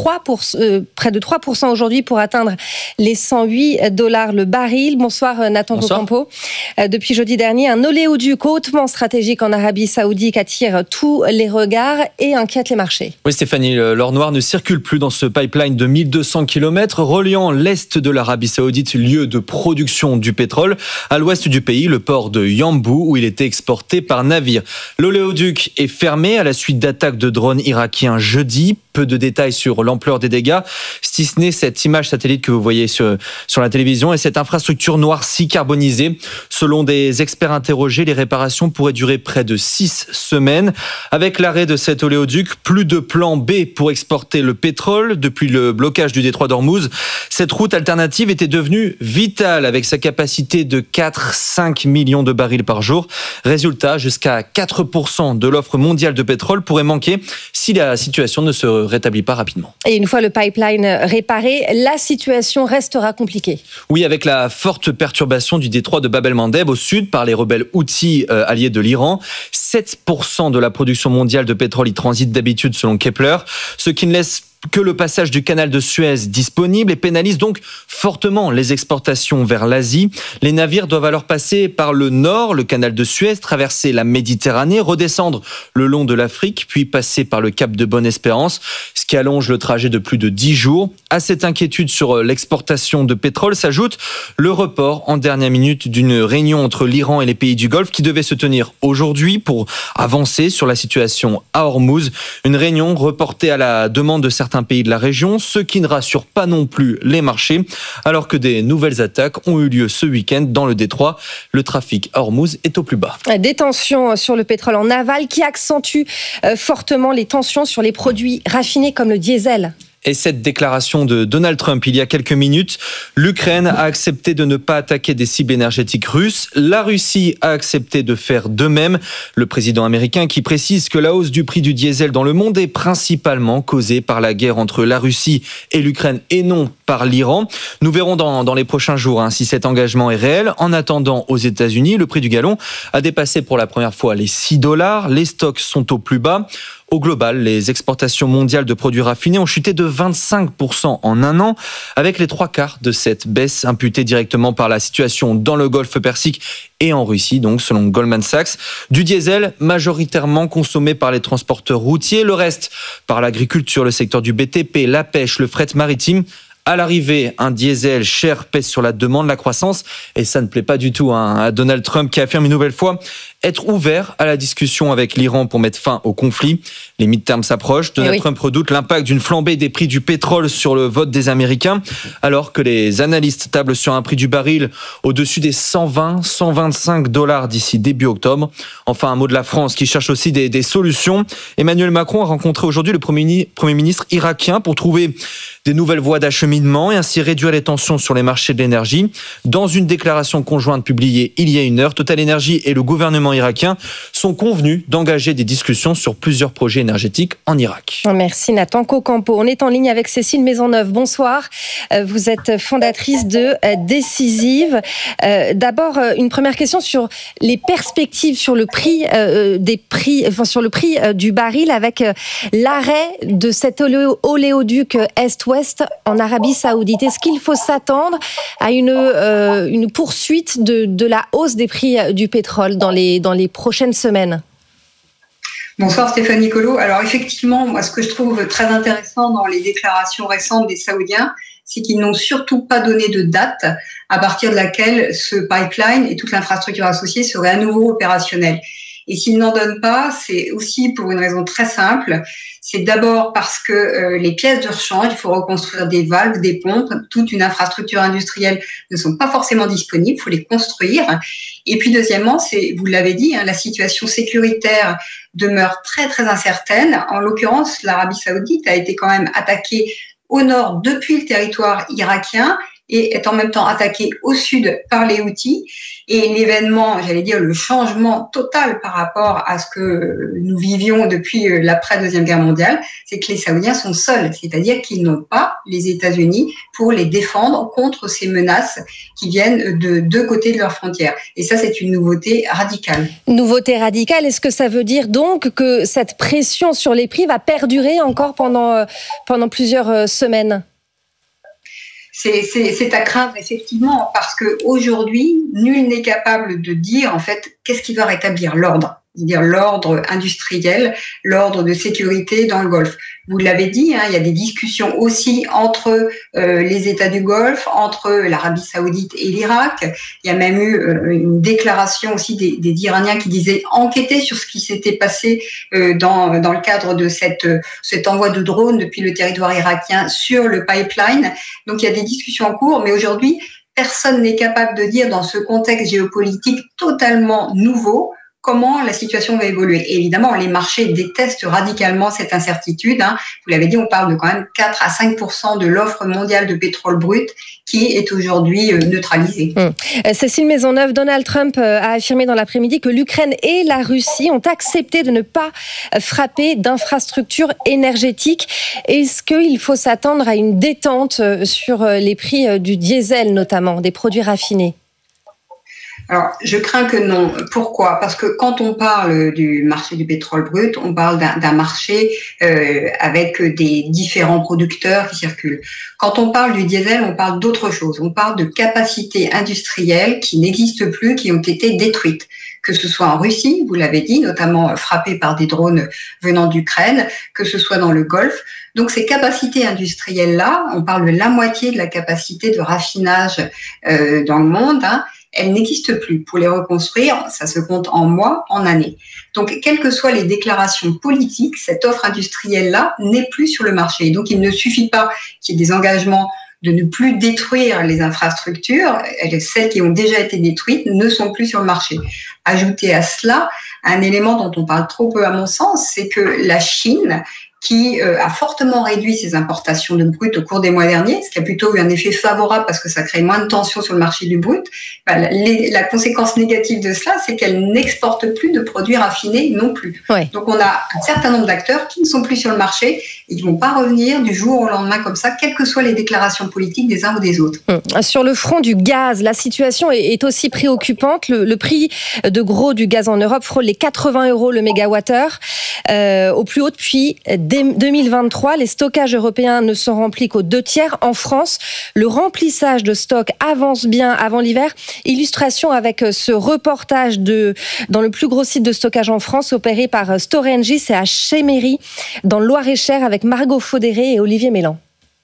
[SPEAKER 19] 3% aujourd'hui pour atteindre les $108 le baril. Bonsoir Nathan Cocampo. Depuis jeudi dernier, un oléoduc hautement stratégique en Arabie Saoudite attire tous les regards et inquiète les marchés.
[SPEAKER 20] Oui Stéphanie, l'or noir ne circule plus dans ce pipeline de 1200 km reliant l'est de l'Arabie Saoudite, lieu de production du pétrole, à l'ouest du pays, le port de Yanbu, où il était exporté par navire. L'oléoduc est fermé à la suite d'attaques de drones irakiens jeudi. Peu de détails sur l'ampleur des dégâts, si ce n'est cette image satellite que vous voyez sur la télévision et cette infrastructure noircie carbonisée. Selon des experts interrogés, les réparations pourraient durer près de 6 semaines. Avec l'arrêt de cet oléoduc, plus de plan B pour exporter le pétrole. Depuis le blocage du détroit d'Ormuz, cette route alternative était devenue vitale avec sa capacité de 4-5 millions de barils par jour. Résultat, jusqu'à 4% de l'offre mondiale de pétrole pourrait manquer si la situation ne se rétablit pas rapidement.
[SPEAKER 19] Et une fois le pipeline réparé, la situation restera compliquée.
[SPEAKER 20] Oui, avec la forte perturbation du détroit de Bab el-Mandeb au sud par les rebelles houthis alliés de l'Iran. 7% de la production mondiale de pétrole y transite d'habitude selon Kepler, ce qui ne laisse que le passage du canal de Suez disponible et pénalise donc fortement les exportations vers l'Asie. Les navires doivent alors passer par le nord, le canal de Suez, traverser la Méditerranée, redescendre le long de l'Afrique, puis passer par le cap de Bonne-Espérance, ce qui allonge le trajet de plus de 10 jours. À cette inquiétude sur l'exportation de pétrole s'ajoute le report en dernière minute d'une réunion entre l'Iran et les pays du Golfe qui devait se tenir aujourd'hui pour avancer sur la situation à Ormuz. Une réunion reportée à la demande de certains pays de la région, ce qui ne rassure pas non plus les marchés, alors que des nouvelles attaques ont eu lieu ce week-end dans le détroit. Le trafic à Ormuz est au plus bas.
[SPEAKER 19] Des tensions sur le pétrole en aval qui accentuent fortement les tensions sur les produits raffinés comme le diesel.
[SPEAKER 20] Et cette déclaration de Donald Trump il y a quelques minutes, l'Ukraine a accepté de ne pas attaquer des cibles énergétiques russes. La Russie a accepté de faire de même. Le président américain qui précise que la hausse du prix du diesel dans le monde est principalement causée par la guerre entre la Russie et l'Ukraine et non par l'Iran. Nous verrons dans les prochains jours si cet engagement est réel. En attendant, aux États-Unis, le prix du gallon a dépassé pour la première fois les $6. Les stocks sont au plus bas. Au global, les exportations mondiales de produits raffinés ont chuté de 25% en un an, avec les 3/4 de cette baisse imputée directement par la situation dans le Golfe Persique et en Russie, donc selon Goldman Sachs. Du diesel majoritairement consommé par les transporteurs routiers, le reste par l'agriculture, le secteur du BTP, la pêche, le fret maritime. À l'arrivée, un diesel cher pèse sur la demande, la croissance, et ça ne plaît pas du tout à Donald Trump qui affirme une nouvelle fois être ouvert à la discussion avec l'Iran pour mettre fin au conflit. Les midterms s'approchent. Donald Trump redoute l'impact d'une flambée des prix du pétrole sur le vote des Américains, alors que les analystes tablent sur un prix du baril au-dessus des $120-125 d'ici début octobre. Enfin, un mot de la France qui cherche aussi des solutions. Emmanuel Macron a rencontré aujourd'hui le Premier ministre irakien pour trouver des nouvelles voies d'acheminement et ainsi réduire les tensions sur les marchés de l'énergie. Dans une déclaration conjointe publiée il y a une heure, Total Energy et le gouvernement irakien sont convenus d'engager des discussions sur plusieurs projets énergétiques en Irak.
[SPEAKER 19] Merci Nathan Cocampo. On est en ligne avec Cécile Maisonneuve. Bonsoir. Vous êtes fondatrice de Décisive. D'abord, une première question sur les perspectives sur le prix sur le prix du baril avec l'arrêt de cet oléoduc Est-Ouest en Arabie Saoudite. Est-ce qu'il faut s'attendre à une poursuite de la hausse des prix du pétrole dans les prochaines semaines?
[SPEAKER 21] Bonsoir Stéphanie Colo. Alors effectivement, moi ce que je trouve très intéressant dans les déclarations récentes des Saoudiens, c'est qu'ils n'ont surtout pas donné de date à partir de laquelle ce pipeline et toute l'infrastructure associée seraient à nouveau opérationnels. Et s'ils n'en donnent pas, c'est aussi pour une raison très simple. C'est d'abord parce que les pièces de rechange, il faut reconstruire des valves, des pompes, toute une infrastructure industrielle ne sont pas forcément disponibles, il faut les construire. Et puis deuxièmement, vous l'avez dit, la situation sécuritaire demeure très très incertaine. En l'occurrence, l'Arabie Saoudite a été quand même attaquée au nord depuis le territoire irakien et est en même temps attaquée au sud par les Houthis. Et l'événement, le changement total par rapport à ce que nous vivions depuis l'après-Deuxième Guerre mondiale, c'est que les Saoudiens sont seuls, c'est-à-dire qu'ils n'ont pas les États-Unis pour les défendre contre ces menaces qui viennent de deux côtés de leurs frontières. Et ça, c'est une nouveauté radicale.
[SPEAKER 19] Nouveauté radicale, est-ce que ça veut dire donc que cette pression sur les prix va perdurer encore pendant plusieurs semaines ?
[SPEAKER 21] C'est à craindre effectivement parce que aujourd'hui, nul n'est capable de dire en fait qu'est-ce qui va rétablir l'ordre, c'est-à-dire l'ordre industriel, l'ordre de sécurité dans le Golfe. Vous l'avez dit, il y a des discussions aussi entre les États du Golfe, entre l'Arabie Saoudite et l'Irak. Il y a même eu une déclaration aussi des Iraniens qui disaient enquêter sur ce qui s'était passé dans le cadre de cet envoi de drones depuis le territoire irakien sur le pipeline. Donc il y a des discussions en cours, mais aujourd'hui, personne n'est capable de dire dans ce contexte géopolitique totalement nouveau comment la situation va évoluer. Et évidemment, les marchés détestent radicalement cette incertitude. Vous l'avez dit, on parle de quand même 4 à 5% de l'offre mondiale de pétrole brut qui est aujourd'hui neutralisée.
[SPEAKER 19] Cécile Maisonneuve, Donald Trump a affirmé dans l'après-midi que l'Ukraine et la Russie ont accepté de ne pas frapper d'infrastructures énergétiques. Est-ce qu'il faut s'attendre à une détente sur les prix du diesel, notamment, des produits raffinés ?
[SPEAKER 21] Alors, je crains que non. Pourquoi ? Parce que quand on parle du marché du pétrole brut, on parle d'un marché avec des différents producteurs qui circulent. Quand on parle du diesel, on parle d'autre chose. On parle de capacités industrielles qui n'existent plus, qui ont été détruites. Que ce soit en Russie, vous l'avez dit, notamment frappées par des drones venant d'Ukraine, que ce soit dans le Golfe. Donc ces capacités industrielles-là, on parle de la moitié de la capacité de raffinage dans le monde, elles n'existent plus. Pour les reconstruire, ça se compte en mois, en années. Donc, quelles que soient les déclarations politiques, cette offre industrielle-là n'est plus sur le marché. Donc, il ne suffit pas qu'il y ait des engagements de ne plus détruire les infrastructures. Celles qui ont déjà été détruites ne sont plus sur le marché. Ajoutez à cela un élément dont on parle trop peu à mon sens, c'est que la Chine, qui a fortement réduit ses importations de brut au cours des mois derniers, ce qui a plutôt eu un effet favorable parce que ça crée moins de tension sur le marché du brut. La conséquence négative de cela, c'est qu'elle n'exporte plus de produits raffinés non plus. Ouais. Donc on a un certain nombre d'acteurs qui ne sont plus sur le marché et qui ne vont pas revenir du jour au lendemain comme ça, quelles que soient les déclarations politiques des uns ou des autres.
[SPEAKER 19] Sur le front du gaz, la situation est aussi préoccupante. Le prix de gros du gaz en Europe frôle les 80 € le mégawattheure, au plus haut depuis 2023. Les stockages européens ne sont remplis qu'aux 2/3. En France, le remplissage de stocks avance bien avant l'hiver. Illustration avec ce reportage dans le plus gros site de stockage en France, opéré par Storengy, c'est à Chéméry, dans le Loir-et-Cher, avec Margot Faudéré et Olivier Mélan.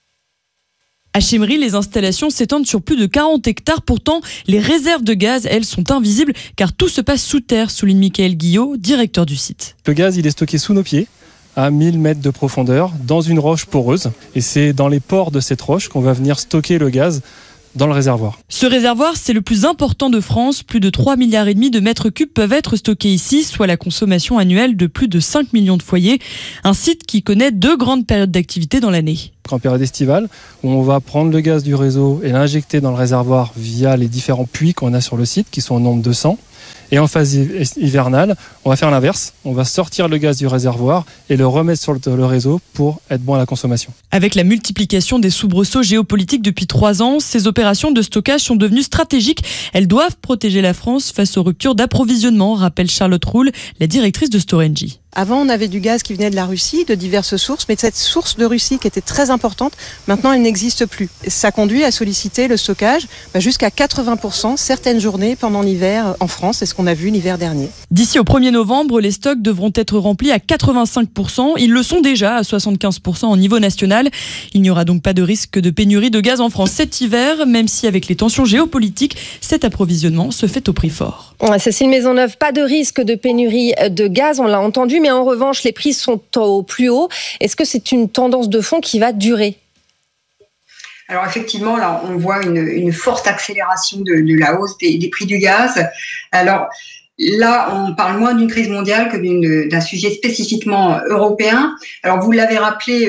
[SPEAKER 1] À Chéméry, les installations s'étendent sur plus de 40 hectares. Pourtant, les réserves de gaz, elles, sont invisibles car tout se passe sous terre, souligne Michael Guillot, directeur du site.
[SPEAKER 22] Le gaz, il est stocké sous nos pieds, à 1000 mètres de profondeur, dans une roche poreuse. Et c'est dans les pores de cette roche qu'on va venir stocker le gaz dans le réservoir.
[SPEAKER 1] Ce réservoir, c'est le plus important de France. Plus de 3,5 milliards de mètres cubes peuvent être stockés ici, soit la consommation annuelle de plus de 5 millions de foyers. Un site qui connaît 2 grandes périodes d'activité dans l'année.
[SPEAKER 22] En période estivale, où on va prendre le gaz du réseau et l'injecter dans le réservoir via les différents puits qu'on a sur le site, qui sont au nombre de 100. Et en phase hivernale, on va faire l'inverse. On va sortir le gaz du réservoir et le remettre sur le réseau pour être bon à la consommation.
[SPEAKER 1] Avec la multiplication des soubresauts géopolitiques depuis 3 ans, ces opérations de stockage sont devenues stratégiques. Elles doivent protéger la France face aux ruptures d'approvisionnement, rappelle Charlotte Roule, la directrice de Storengy.
[SPEAKER 23] Avant, on avait du gaz qui venait de la Russie, de diverses sources, mais cette source de Russie qui était très importante, maintenant elle n'existe plus. Ça conduit à solliciter le stockage jusqu'à 80% certaines journées pendant l'hiver en France, c'est ce qu'on a vu l'hiver dernier.
[SPEAKER 1] D'ici au 1er novembre, les stocks devront être remplis à 85%. Ils le sont déjà à 75% au niveau national. Il n'y aura donc pas de risque de pénurie de gaz en France cet hiver, même si avec les tensions géopolitiques, cet approvisionnement se fait au prix fort.
[SPEAKER 19] Cécile Maisonneuve, pas de risque de pénurie de gaz, on l'a entendu, mais en revanche, les prix sont au plus haut. Est-ce que c'est une tendance de fond qui va durer ?
[SPEAKER 21] Alors effectivement, là, on voit une forte accélération de la hausse des prix du gaz. Alors là, on parle moins d'une crise mondiale que d'un sujet spécifiquement européen. Alors vous l'avez rappelé,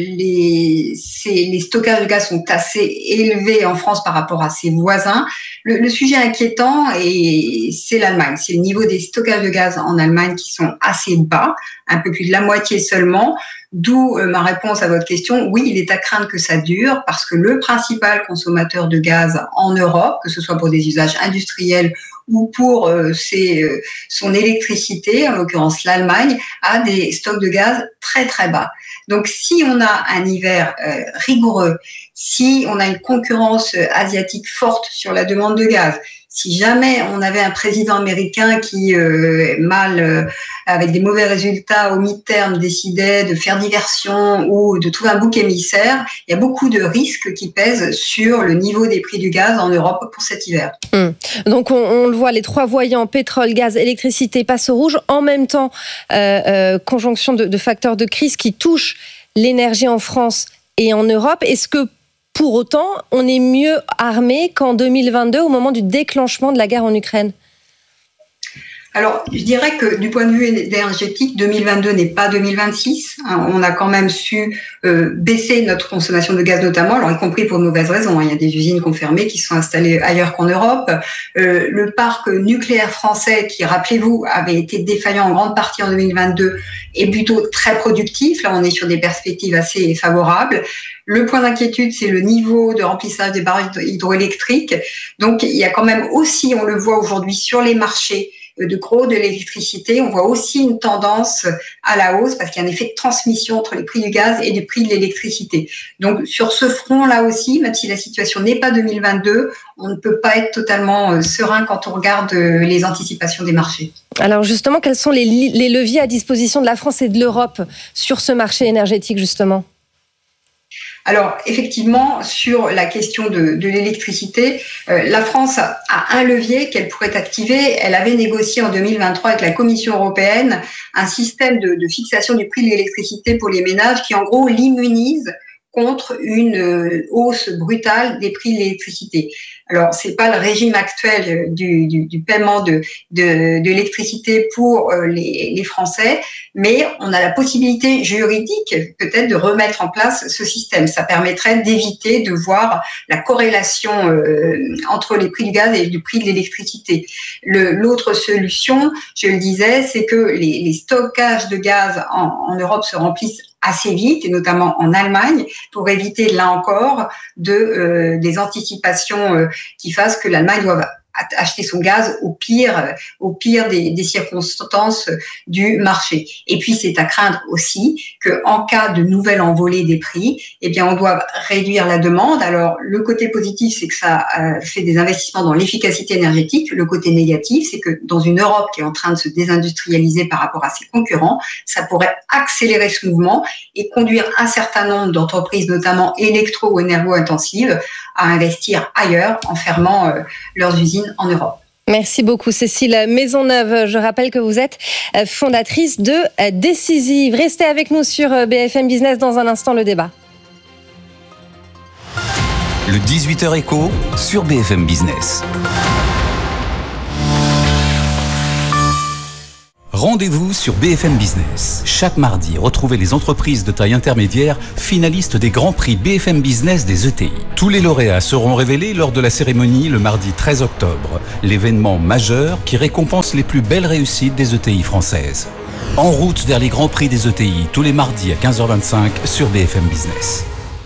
[SPEAKER 21] les stockages de gaz sont assez élevés en France par rapport à ses voisins. Le sujet inquiétant, c'est l'Allemagne. C'est le niveau des stockages de gaz en Allemagne qui sont assez bas, un peu plus de la moitié seulement. D'où ma réponse à votre question. Oui, il est à craindre que ça dure parce que le principal consommateur de gaz en Europe, que ce soit pour des usages industriels ou pour son électricité, en l'occurrence l'Allemagne, a des stocks de gaz très très bas. Donc si on a un hiver rigoureux, si on a une concurrence asiatique forte sur la demande de gaz, si jamais on avait un président américain qui, avec des mauvais résultats au mi-terme, décidait de faire diversion ou de trouver un bouc émissaire, il y a beaucoup de risques qui pèsent sur le niveau des prix du gaz en Europe pour cet hiver.
[SPEAKER 19] Donc on le voit, les 3 voyants, pétrole, gaz, électricité, passent au rouge. En même temps, conjonction de facteurs de crise qui touchent l'énergie en France et en Europe. Est-ce que pour autant, on est mieux armé qu'en 2022, au moment du déclenchement de la guerre en Ukraine ?
[SPEAKER 21] Alors, je dirais que du point de vue énergétique, 2022 n'est pas 2026. On a quand même su baisser notre consommation de gaz notamment, alors y compris pour de mauvaises raisons. Il y a des usines confirmées qui sont installées ailleurs qu'en Europe. Le parc nucléaire français, qui, rappelez-vous, avait été défaillant en grande partie en 2022, est plutôt très productif. Là, on est sur des perspectives assez favorables. Le point d'inquiétude, c'est le niveau de remplissage des barrages hydroélectriques. Donc, il y a quand même aussi, on le voit aujourd'hui sur les marchés de gros de l'électricité, on voit aussi une tendance à la hausse parce qu'il y a un effet de transmission entre les prix du gaz et les prix de l'électricité. Donc, sur ce front-là aussi, même si la situation n'est pas 2022, on ne peut pas être totalement serein quand on regarde les anticipations des marchés.
[SPEAKER 19] Alors justement, quels sont les leviers à disposition de la France et de l'Europe sur ce marché énergétique, justement ?
[SPEAKER 21] Alors, effectivement, sur la question de l'électricité, la France a un levier qu'elle pourrait activer. Elle avait négocié en 2023 avec la Commission européenne un système de fixation du prix de l'électricité pour les ménages qui, en gros, l'immunise contre une hausse brutale des prix de l'électricité. Alors, c'est pas le régime actuel du paiement de l'électricité pour les Français, mais on a la possibilité juridique peut-être de remettre en place ce système. Ça permettrait d'éviter de voir la corrélation entre les prix du gaz et le prix de l'électricité. L'autre solution, je le disais, c'est que les stockages de gaz en Europe se remplissent assez vite, et notamment en Allemagne, pour éviter, là encore, des anticipations qui fassent que l'Allemagne doive acheter son gaz au pire des circonstances du marché. Et puis, c'est à craindre aussi qu'en cas de nouvelle envolée des prix, eh bien, on doit réduire la demande. Alors, le côté positif, c'est que ça fait des investissements dans l'efficacité énergétique. Le côté négatif, c'est que dans une Europe qui est en train de se désindustrialiser par rapport à ses concurrents, ça pourrait accélérer ce mouvement et conduire un certain nombre d'entreprises, notamment électro- ou énergo-intensives, à investir ailleurs en fermant leurs usines en Europe.
[SPEAKER 19] Merci beaucoup Cécile Maisonneuve. Je rappelle que vous êtes fondatrice de Décisive. Restez avec nous sur BFM Business. Dans un instant, le débat.
[SPEAKER 10] Le 18h Éco sur BFM Business. Rendez-vous sur BFM Business. Chaque mardi, retrouvez les entreprises de taille intermédiaire finalistes des grands prix BFM Business des ETI. Tous les lauréats seront révélés lors de la cérémonie le mardi 13 octobre, l'événement majeur qui récompense les plus belles réussites des ETI françaises. En route vers les grands prix des ETI, tous les mardis à 15h25 sur BFM Business.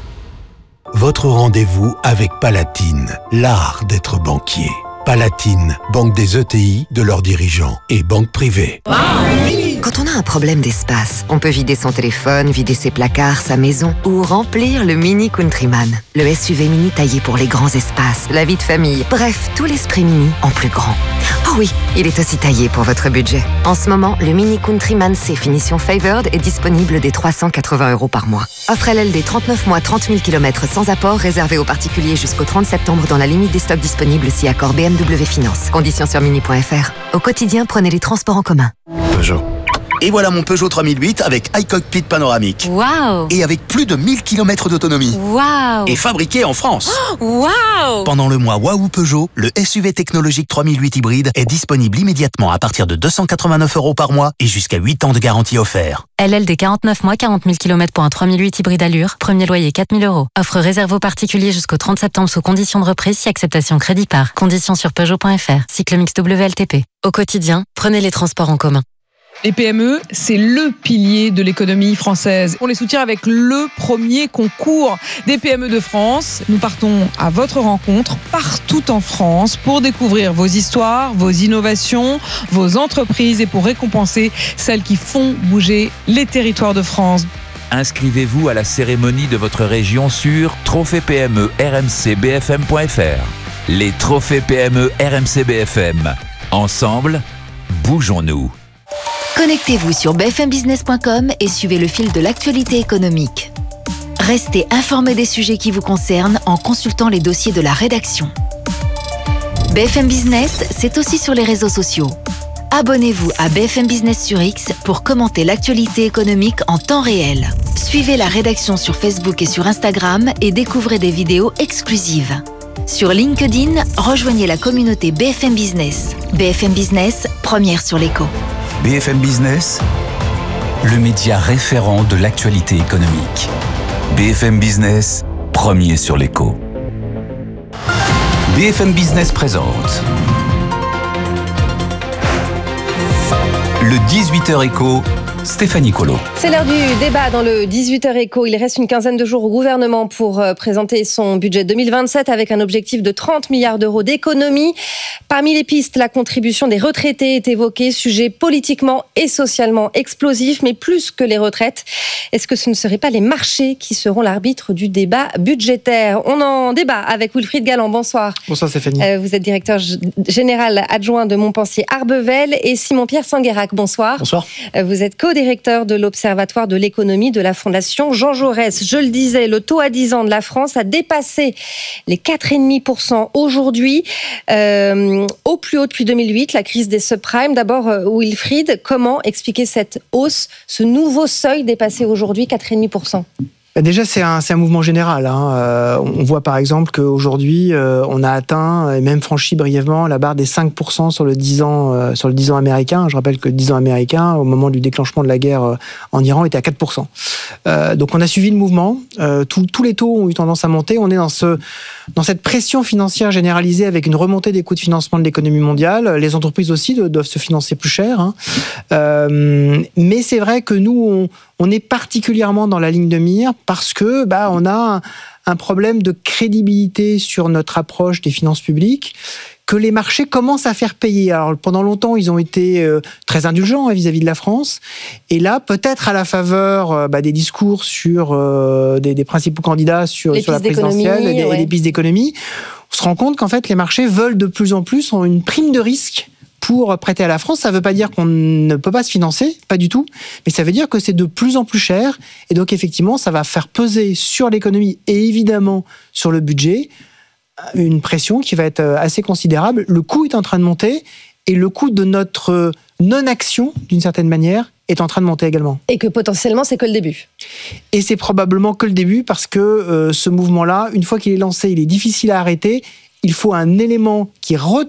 [SPEAKER 6] Votre rendez-vous avec Palatine, l'art d'être banquier. Palatine, banque des ETI, de leurs dirigeants et banque privée.
[SPEAKER 3] Quand on a un problème d'espace, on peut vider son téléphone, vider ses placards, sa maison ou remplir le Mini Countryman. Le SUV mini taillé pour les grands espaces, la vie de famille, bref, tout l'esprit mini en plus grand. Oh oui, il est aussi taillé pour votre budget. En ce moment, le Mini Countryman C finition Favored est disponible dès 380 € par mois. Offre LLD 39 mois, 30 000 km sans apport, réservé aux particuliers jusqu'au 30 septembre dans la limite des stocks disponibles si accord BMW Finance. Conditions sur mini.fr. Au quotidien, prenez les transports en commun.
[SPEAKER 4] Peugeot. Et voilà mon Peugeot 3008 avec iCockpit panoramique.
[SPEAKER 14] Waouh!
[SPEAKER 4] Et avec plus de 1000 km d'autonomie.
[SPEAKER 14] Waouh!
[SPEAKER 4] Et fabriqué en France.
[SPEAKER 14] Waouh!
[SPEAKER 4] Pendant le mois Waouh Peugeot, le SUV technologique 3008 hybride est disponible immédiatement à partir de 289 € par mois et jusqu'à 8 ans de garantie offert.
[SPEAKER 14] LLD 49 mois, 40 000 km pour un 3008 hybride Allure. Premier loyer 4 000 €. Offre réservée aux particuliers jusqu'au 30 septembre sous conditions de reprise si acceptation crédit par. Conditions sur Peugeot.fr. Cycle mix WLTP. Au quotidien, prenez les transports en commun.
[SPEAKER 5] Les PME, c'est le pilier de l'économie française. On les soutient avec le premier concours des PME de France. Nous partons à votre rencontre partout en France pour découvrir vos histoires, vos innovations, vos entreprises et pour récompenser celles qui font bouger les territoires de France.
[SPEAKER 24] Inscrivez-vous à la cérémonie de votre région sur trophée PME rmcbfm.fr. Les trophées PME RMC BFM. Ensemble, bougeons-nous.
[SPEAKER 8] Connectez-vous sur bfmbusiness.com et suivez le fil de l'actualité économique. Restez informés des sujets qui vous concernent en consultant les dossiers de la rédaction. BFM Business, c'est aussi sur les réseaux sociaux. Abonnez-vous à BFM Business sur X pour commenter l'actualité économique en temps réel. Suivez la rédaction sur Facebook et sur Instagram et découvrez des vidéos exclusives. Sur LinkedIn, rejoignez la communauté BFM Business. BFM Business, première sur l'écho.
[SPEAKER 10] BFM Business, le média référent de l'actualité économique. BFM Business, premier sur l'écho. BFM Business présente le 18h Éco, Stéphanie Colo.
[SPEAKER 19] C'est l'heure du débat dans le 18h Éco. Il reste une quinzaine de jours au gouvernement pour présenter son budget 2027 avec un objectif de 30 milliards d'euros d'économie. Parmi les pistes, la contribution des retraités est évoquée, sujet politiquement et socialement explosif, mais plus que les retraites. Est-ce que ce ne seraient pas les marchés qui seront l'arbitre du débat budgétaire? On en débat avec Wilfried Galland. Bonsoir.
[SPEAKER 25] Bonsoir Stéphanie.
[SPEAKER 19] Vous êtes directeur général adjoint de Montpensier-Arbevel et Simon-Pierre Sanguérac. Bonsoir.
[SPEAKER 25] Bonsoir.
[SPEAKER 19] Vous êtes co-directeur de l'Observatoire de l'économie de la Fondation Jean Jaurès. Je le disais, le taux à 10 ans de la France a dépassé les 4,5% aujourd'hui, au plus haut depuis 2008, la crise des subprimes. D'abord, Wilfried, comment expliquer cette hausse, ce nouveau seuil dépassé aujourd'hui, 4,5%?
[SPEAKER 9] Déjà, c'est un mouvement général. On voit par exemple qu'aujourd'hui, on a atteint et même franchi brièvement la barre des 5% sur le 10 ans américain. Je rappelle que le 10 ans américain, au moment du déclenchement de la guerre en Iran, était à 4%. Donc on a suivi le mouvement. Tous les taux ont eu tendance à monter. On est dans cette pression financière généralisée avec une remontée des coûts de financement de l'économie mondiale. Les entreprises aussi doivent se financer plus cher. Mais c'est vrai que nous, on est particulièrement dans la ligne de mire parce que on a un problème de crédibilité sur notre approche des finances publiques que les marchés commencent à faire payer. Alors pendant longtemps, ils ont été très indulgents vis-à-vis de la France. Et là, peut-être à la faveur des discours sur des principaux candidats sur la présidentielle et des pistes d'économie, on se rend compte qu'en fait, les marchés veulent de plus en plus une prime de risque pour prêter à la France. Ça ne veut pas dire qu'on ne peut pas se financer, pas du tout, mais ça veut dire que c'est de plus en plus cher, et donc effectivement, ça va faire peser sur l'économie et évidemment sur le budget une pression qui va être assez considérable. Le coût est en train de monter, et le coût de notre non-action, d'une certaine manière, est en train de monter également.
[SPEAKER 19] Et que potentiellement, c'est que le début.
[SPEAKER 9] Et c'est probablement que le début, parce que ce mouvement-là, une fois qu'il est lancé, il est difficile à arrêter. Il faut un élément qui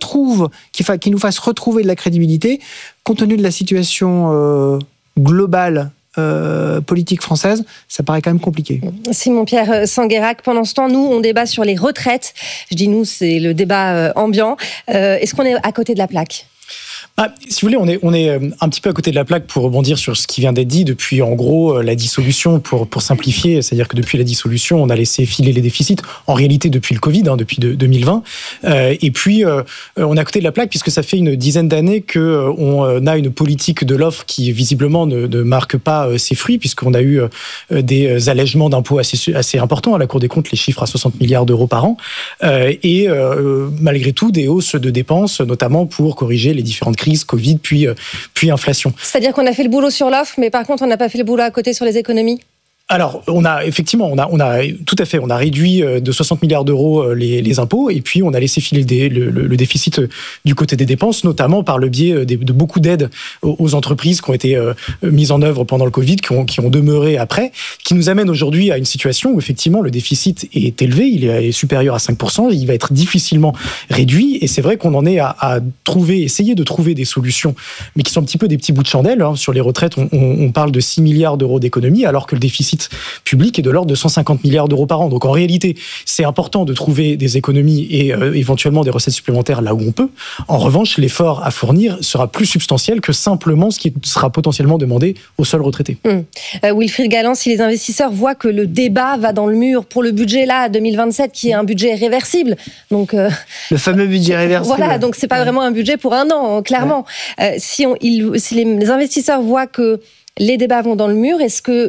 [SPEAKER 9] nous fasse retrouver de la crédibilité, compte tenu de la situation globale politique française, ça paraît quand même compliqué.
[SPEAKER 19] Simon-Pierre Sanguérac, pendant ce temps, nous, on débat sur les retraites. Je dis nous, c'est le débat ambiant. Est-ce qu'on est à côté de la plaque ?
[SPEAKER 11] Si vous voulez, on est un petit peu à côté de la plaque pour rebondir sur ce qui vient d'être dit depuis, en gros, la dissolution, pour simplifier. C'est-à-dire que depuis la dissolution, on a laissé filer les déficits. En réalité, depuis le Covid, depuis 2020. Et puis, on est à côté de la plaque puisque ça fait une dizaine d'années qu'on a une politique de l'offre qui, visiblement, ne marque pas ses fruits, puisqu'on a eu des allègements d'impôts assez importants. À la Cour des comptes, les chiffres à 60 milliards d'euros par an. Et malgré tout, des hausses de dépenses, notamment pour corriger les différentes crises, Covid, puis inflation.
[SPEAKER 19] C'est-à-dire qu'on a fait le boulot sur l'offre, mais par contre, on n'a pas fait le boulot à côté sur les économies ?
[SPEAKER 11] Alors, on a tout à fait, on a réduit de 60 milliards d'euros les impôts, et puis on a laissé filer le déficit du côté des dépenses, notamment par le biais de beaucoup d'aides aux entreprises qui ont été mises en œuvre pendant le Covid, qui ont demeuré après, qui nous amène aujourd'hui à une situation où effectivement le déficit est élevé, il est supérieur à 5%, il va être difficilement réduit, et c'est vrai qu'on en est à essayer de trouver des solutions, mais qui sont un petit peu des petits bouts de chandelle. Sur les retraites, on parle de 6 milliards d'euros d'économie, alors que le déficit public est de l'ordre de 150 milliards d'euros par an. Donc en réalité, c'est important de trouver des économies et éventuellement des recettes supplémentaires là où on peut. En revanche, l'effort à fournir sera plus substantiel que simplement ce qui sera potentiellement demandé aux seuls retraités.
[SPEAKER 19] Wilfried Galland, si les investisseurs voient que le débat va dans le mur pour le budget là 2027, qui est un budget réversible, donc
[SPEAKER 9] le fameux budget réversible.
[SPEAKER 19] Voilà, donc c'est pas vraiment un budget pour un an, clairement. Si les investisseurs voient que les débats vont dans le mur, est-ce que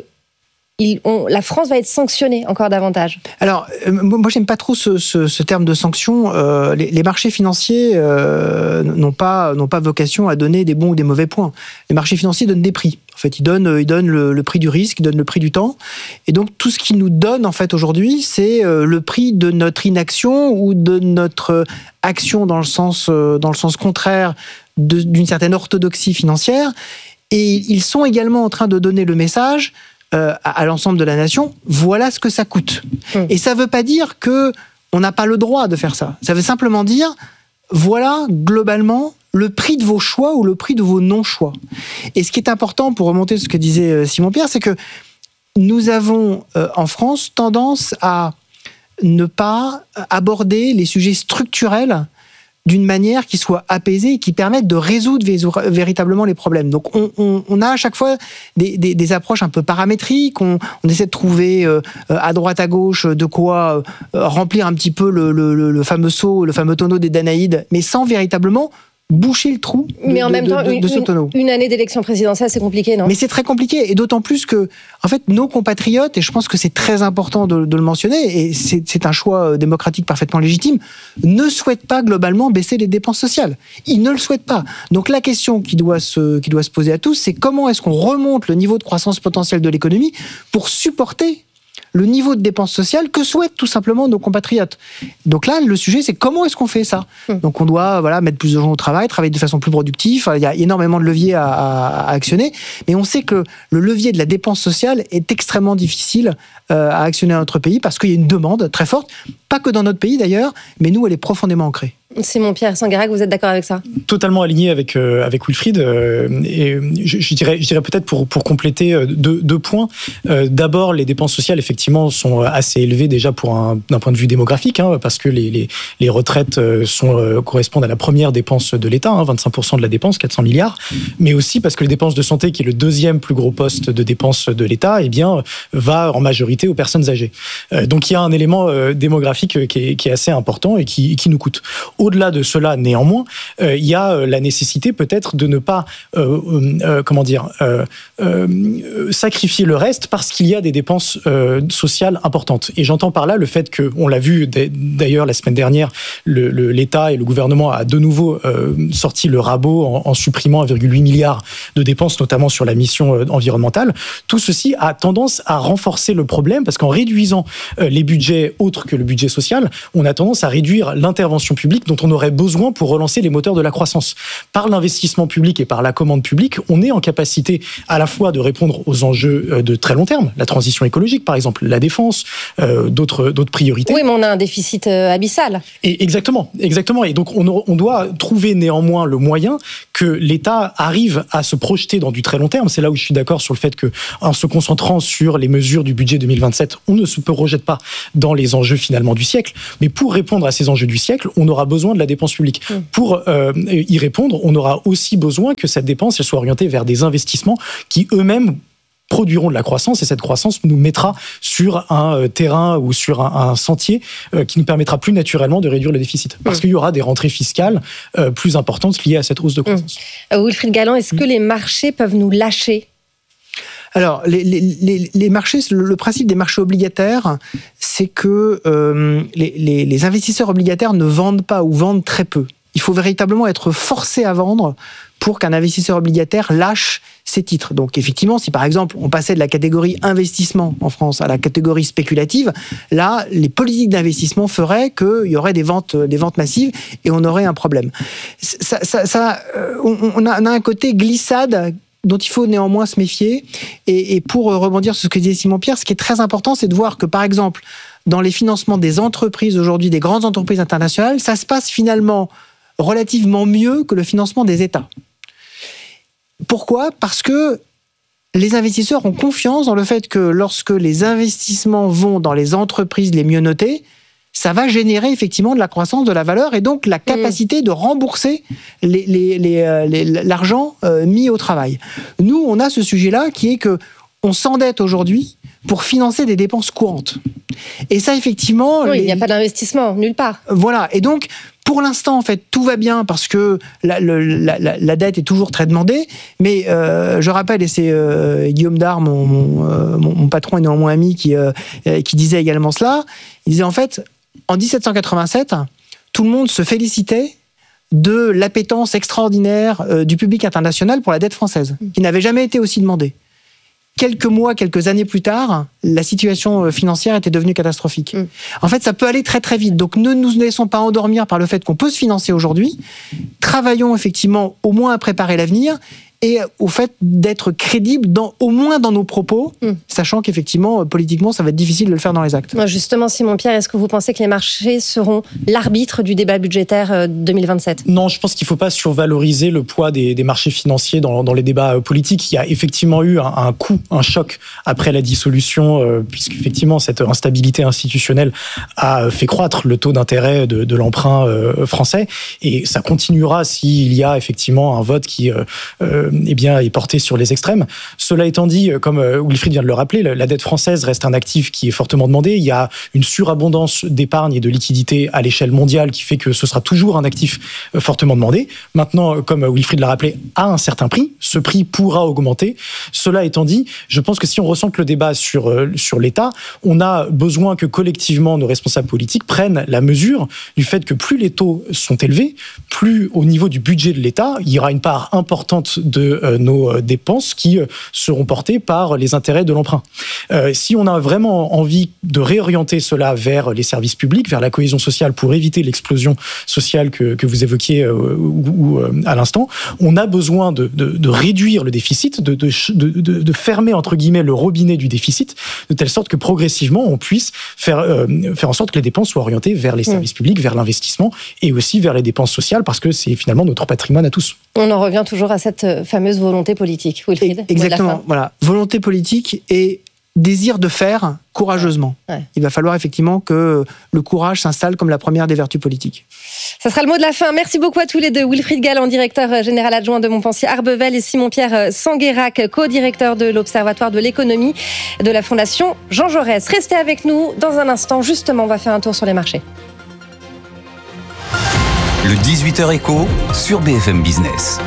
[SPEAKER 19] la France va être sanctionnée encore davantage? Alors,
[SPEAKER 9] moi, j'aime pas trop ce terme de sanction. Les marchés financiers n'ont pas vocation à donner des bons ou des mauvais points. Les marchés financiers donnent des prix. En fait, ils donnent le prix du risque, ils donnent le prix du temps. Et donc, tout ce qu'ils nous donnent, en fait, aujourd'hui, c'est le prix de notre inaction ou de notre action dans le sens contraire d'une certaine orthodoxie financière. Et ils sont également en train de donner le message à l'ensemble de la nation, voilà ce que ça coûte. Et ça ne veut pas dire qu'on n'a pas le droit de faire ça. Ça veut simplement dire, voilà globalement le prix de vos choix ou le prix de vos non-choix. Et ce qui est important, pour remonter à ce que disait Simon-Pierre, c'est que nous avons en France tendance à ne pas aborder les sujets structurels d'une manière qui soit apaisée et qui permette de résoudre véritablement les problèmes. Donc on a à chaque fois des approches un peu paramétriques, on essaie de trouver à droite à gauche de quoi remplir un petit peu le fameux seau, le fameux tonneau des Danaïdes, mais sans véritablement boucher le trou
[SPEAKER 19] mais en même temps,
[SPEAKER 9] de ce tonneau.
[SPEAKER 19] Une année d'élection présidentielle, c'est compliqué, non?
[SPEAKER 9] Mais c'est très compliqué, et d'autant plus que, en fait, nos compatriotes, et je pense que c'est très important de le mentionner, et c'est un choix démocratique parfaitement légitime, ne souhaitent pas globalement baisser les dépenses sociales. Ils ne le souhaitent pas. Donc la question qui doit se poser à tous, c'est comment est-ce qu'on remonte le niveau de croissance potentielle de l'économie pour supporter le niveau de dépenses sociales que souhaitent tout simplement nos compatriotes. Donc là, le sujet, c'est comment est-ce qu'on fait ça ? Donc on doit mettre plus de gens au travail, travailler de façon plus productive. Il y a énormément de leviers à actionner, mais on sait que le levier de la dépense sociale est extrêmement difficile à actionner dans notre pays parce qu'il y a une demande très forte, pas que dans notre pays d'ailleurs, mais nous, elle est profondément ancrée.
[SPEAKER 19] Simon-Pierre Sanguérac, vous êtes d'accord avec ça ?
[SPEAKER 11] Totalement aligné avec Wilfried. Et je dirais peut-être pour compléter deux points. D'abord, les dépenses sociales, effectivement, sont assez élevées déjà d'un point de vue démographique, parce que les retraites correspondent à la première dépense de l'État, 25% de la dépense, 400 milliards, mais aussi parce que les dépenses de santé, qui est le deuxième plus gros poste de dépenses de l'État, va en majorité aux personnes âgées. Donc il y a un élément démographique qui est assez important et qui nous coûte. Au-delà de cela, néanmoins, il y a la nécessité peut-être de ne pas sacrifier le reste parce qu'il y a des dépenses sociales importantes. Et j'entends par là le fait que, on l'a vu d'ailleurs la semaine dernière, l'État et le gouvernement a de nouveau sorti le rabot en supprimant 1,8 milliard de dépenses, notamment sur la mission environnementale. Tout ceci a tendance à renforcer le problème parce qu'en réduisant les budgets autres que le budget social, on a tendance à réduire l'intervention publique dont on aurait besoin pour relancer les moteurs de la croissance. Par l'investissement public et par la commande publique, on est en capacité à la fois de répondre aux enjeux de très long terme, la transition écologique par exemple, la défense, d'autres priorités.
[SPEAKER 19] Oui, mais on a un déficit abyssal.
[SPEAKER 11] Et exactement. Et donc on doit trouver néanmoins le moyen que l'État arrive à se projeter dans du très long terme. C'est là où je suis d'accord sur le fait que, en se concentrant sur les mesures du budget 2027, on ne se projette pas dans les enjeux finalement du siècle. Mais pour répondre à ces enjeux du siècle, on aura besoin de la dépense publique. Pour y répondre, on aura aussi besoin que cette dépense elle soit orientée vers des investissements qui eux-mêmes produiront de la croissance, et cette croissance nous mettra sur un terrain ou sur un sentier qui nous permettra plus naturellement de réduire le déficit. Parce qu'il y aura des rentrées fiscales plus importantes liées à cette hausse de croissance.
[SPEAKER 19] Wilfried Galland, est-ce que les marchés peuvent nous lâcher ?
[SPEAKER 9] Alors, les marchés, le principe des marchés obligataires, c'est que les investisseurs obligataires ne vendent pas ou vendent très peu. Il faut véritablement être forcé à vendre pour qu'un investisseur obligataire lâche ses titres. Donc effectivement, si par exemple on passait de la catégorie investissement en France à la catégorie spéculative, là, les politiques d'investissement feraient qu'il y aurait des ventes massives et on aurait un problème. On a un côté glissade dont il faut néanmoins se méfier. Et pour rebondir sur ce que disait Simon-Pierre, ce qui est très important, c'est de voir que par exemple, dans les financements des entreprises aujourd'hui, des grandes entreprises internationales, ça se passe finalement relativement mieux que le financement des États. Pourquoi ? Parce que les investisseurs ont confiance dans le fait que lorsque les investissements vont dans les entreprises les mieux notées, ça va générer effectivement de la croissance, de la valeur et donc la capacité de rembourser l'argent mis au travail. Nous, on a ce sujet-là qui est que on s'endette aujourd'hui pour financer des dépenses courantes. Et ça, effectivement...
[SPEAKER 19] Oui, il n'y a pas d'investissement, nulle part.
[SPEAKER 9] Voilà, et donc... Pour l'instant, en fait, tout va bien parce que la dette est toujours très demandée. Mais je rappelle, et c'est Guillaume Dard, mon patron et néanmoins ami, qui disait également cela. Il disait en fait, en 1787, tout le monde se félicitait de l'appétence extraordinaire du public international pour la dette française, qui n'avait jamais été aussi demandée. Quelques années plus tard, la situation financière était devenue catastrophique. En fait, ça peut aller très très vite. Donc ne nous laissons pas endormir par le fait qu'on peut se financer aujourd'hui. Travaillons effectivement au moins à préparer l'avenir et au fait d'être crédible au moins dans nos propos, sachant qu'effectivement, politiquement, ça va être difficile de le faire dans les actes.
[SPEAKER 19] Justement, Simon-Pierre, est-ce que vous pensez que les marchés seront l'arbitre du débat budgétaire 2027 ?
[SPEAKER 11] Non, je pense qu'il ne faut pas survaloriser le poids des marchés financiers dans les débats politiques. Il y a effectivement eu un coup, un choc après la dissolution, puisqu'effectivement, cette instabilité institutionnelle a fait croître le taux d'intérêt de l'emprunt français, et ça continuera s'il y a effectivement un vote qui... est porté sur les extrêmes. Cela étant dit, comme Wilfried vient de le rappeler, la dette française reste un actif qui est fortement demandé. Il y a une surabondance d'épargne et de liquidités à l'échelle mondiale qui fait que ce sera toujours un actif fortement demandé. Maintenant, comme Wilfried l'a rappelé, à un certain prix, ce prix pourra augmenter. Cela étant dit, je pense que si on recentre le débat sur sur l'État. On a besoin que collectivement nos responsables politiques prennent la mesure du fait que plus les taux sont élevés, plus au niveau du budget de l'État, il y aura une part importante de nos dépenses qui seront portées par les intérêts de l'emprunt. Si on a vraiment envie de réorienter cela vers les services publics, vers la cohésion sociale pour éviter l'explosion sociale que vous évoquiez à l'instant, on a besoin de réduire le déficit, de fermer entre guillemets le robinet du déficit, de telle sorte que progressivement on puisse faire en sorte que les dépenses soient orientées vers les services publics, vers l'investissement et aussi vers les dépenses sociales parce que c'est finalement notre patrimoine à tous.
[SPEAKER 19] On en revient toujours à cette fameuse volonté politique, Wilfried.
[SPEAKER 9] Exactement, voilà. Volonté politique et désir de faire courageusement. Ouais. Il va falloir effectivement que le courage s'installe comme la première des vertus politiques.
[SPEAKER 19] Ça sera le mot de la fin. Merci beaucoup à tous les deux. Wilfried Galland, directeur général adjoint de Montpensier-Arbevel, et Simon-Pierre Sanguérac, co-directeur de l'Observatoire de l'économie de la Fondation Jean Jaurès. Restez avec nous dans un instant. Justement, on va faire un tour sur les marchés.
[SPEAKER 10] Le 18h Éco sur BFM Business.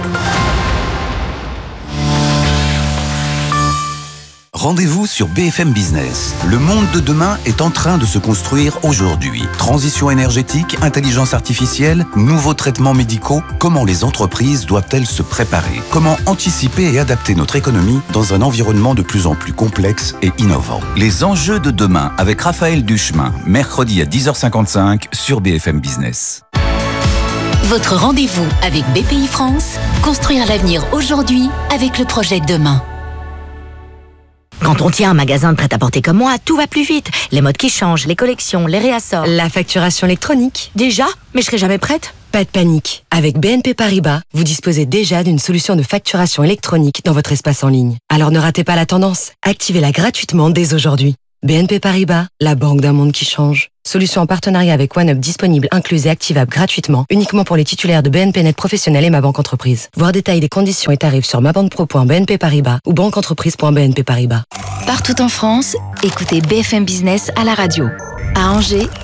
[SPEAKER 2] Rendez-vous sur BFM Business. Le monde de demain est en train de se construire aujourd'hui. Transition énergétique, intelligence artificielle, nouveaux traitements médicaux. Comment les entreprises doivent-elles se préparer? Comment anticiper et adapter notre économie dans un environnement de plus en plus complexe et innovant? Les enjeux de demain avec Raphaël Duchemin, mercredi à 10h55 sur BFM Business.
[SPEAKER 8] Votre rendez-vous avec BPI France, construire l'avenir aujourd'hui avec le projet de demain.
[SPEAKER 12] Quand on tient un magasin de prêt-à-porter comme moi, tout va plus vite. Les modes qui changent, les collections, les réassorts.
[SPEAKER 13] La facturation électronique.
[SPEAKER 12] Déjà? Mais je serai jamais prête.
[SPEAKER 13] Pas de panique. Avec BNP Paribas, vous disposez déjà d'une solution de facturation électronique dans votre espace en ligne. Alors ne ratez pas la tendance. Activez-la gratuitement dès aujourd'hui. BNP Paribas, la banque d'un monde qui change. Solution en partenariat avec OneUp disponible, incluse et activable gratuitement, uniquement pour les titulaires de BNP Net Professionnel et Ma Banque Entreprise. Voir détails des conditions et tarifs sur mabanquepro.bnp Paribas ou banqueentreprise.bnp Paribas.
[SPEAKER 8] Partout en France, écoutez BFM Business à la radio. À Angers,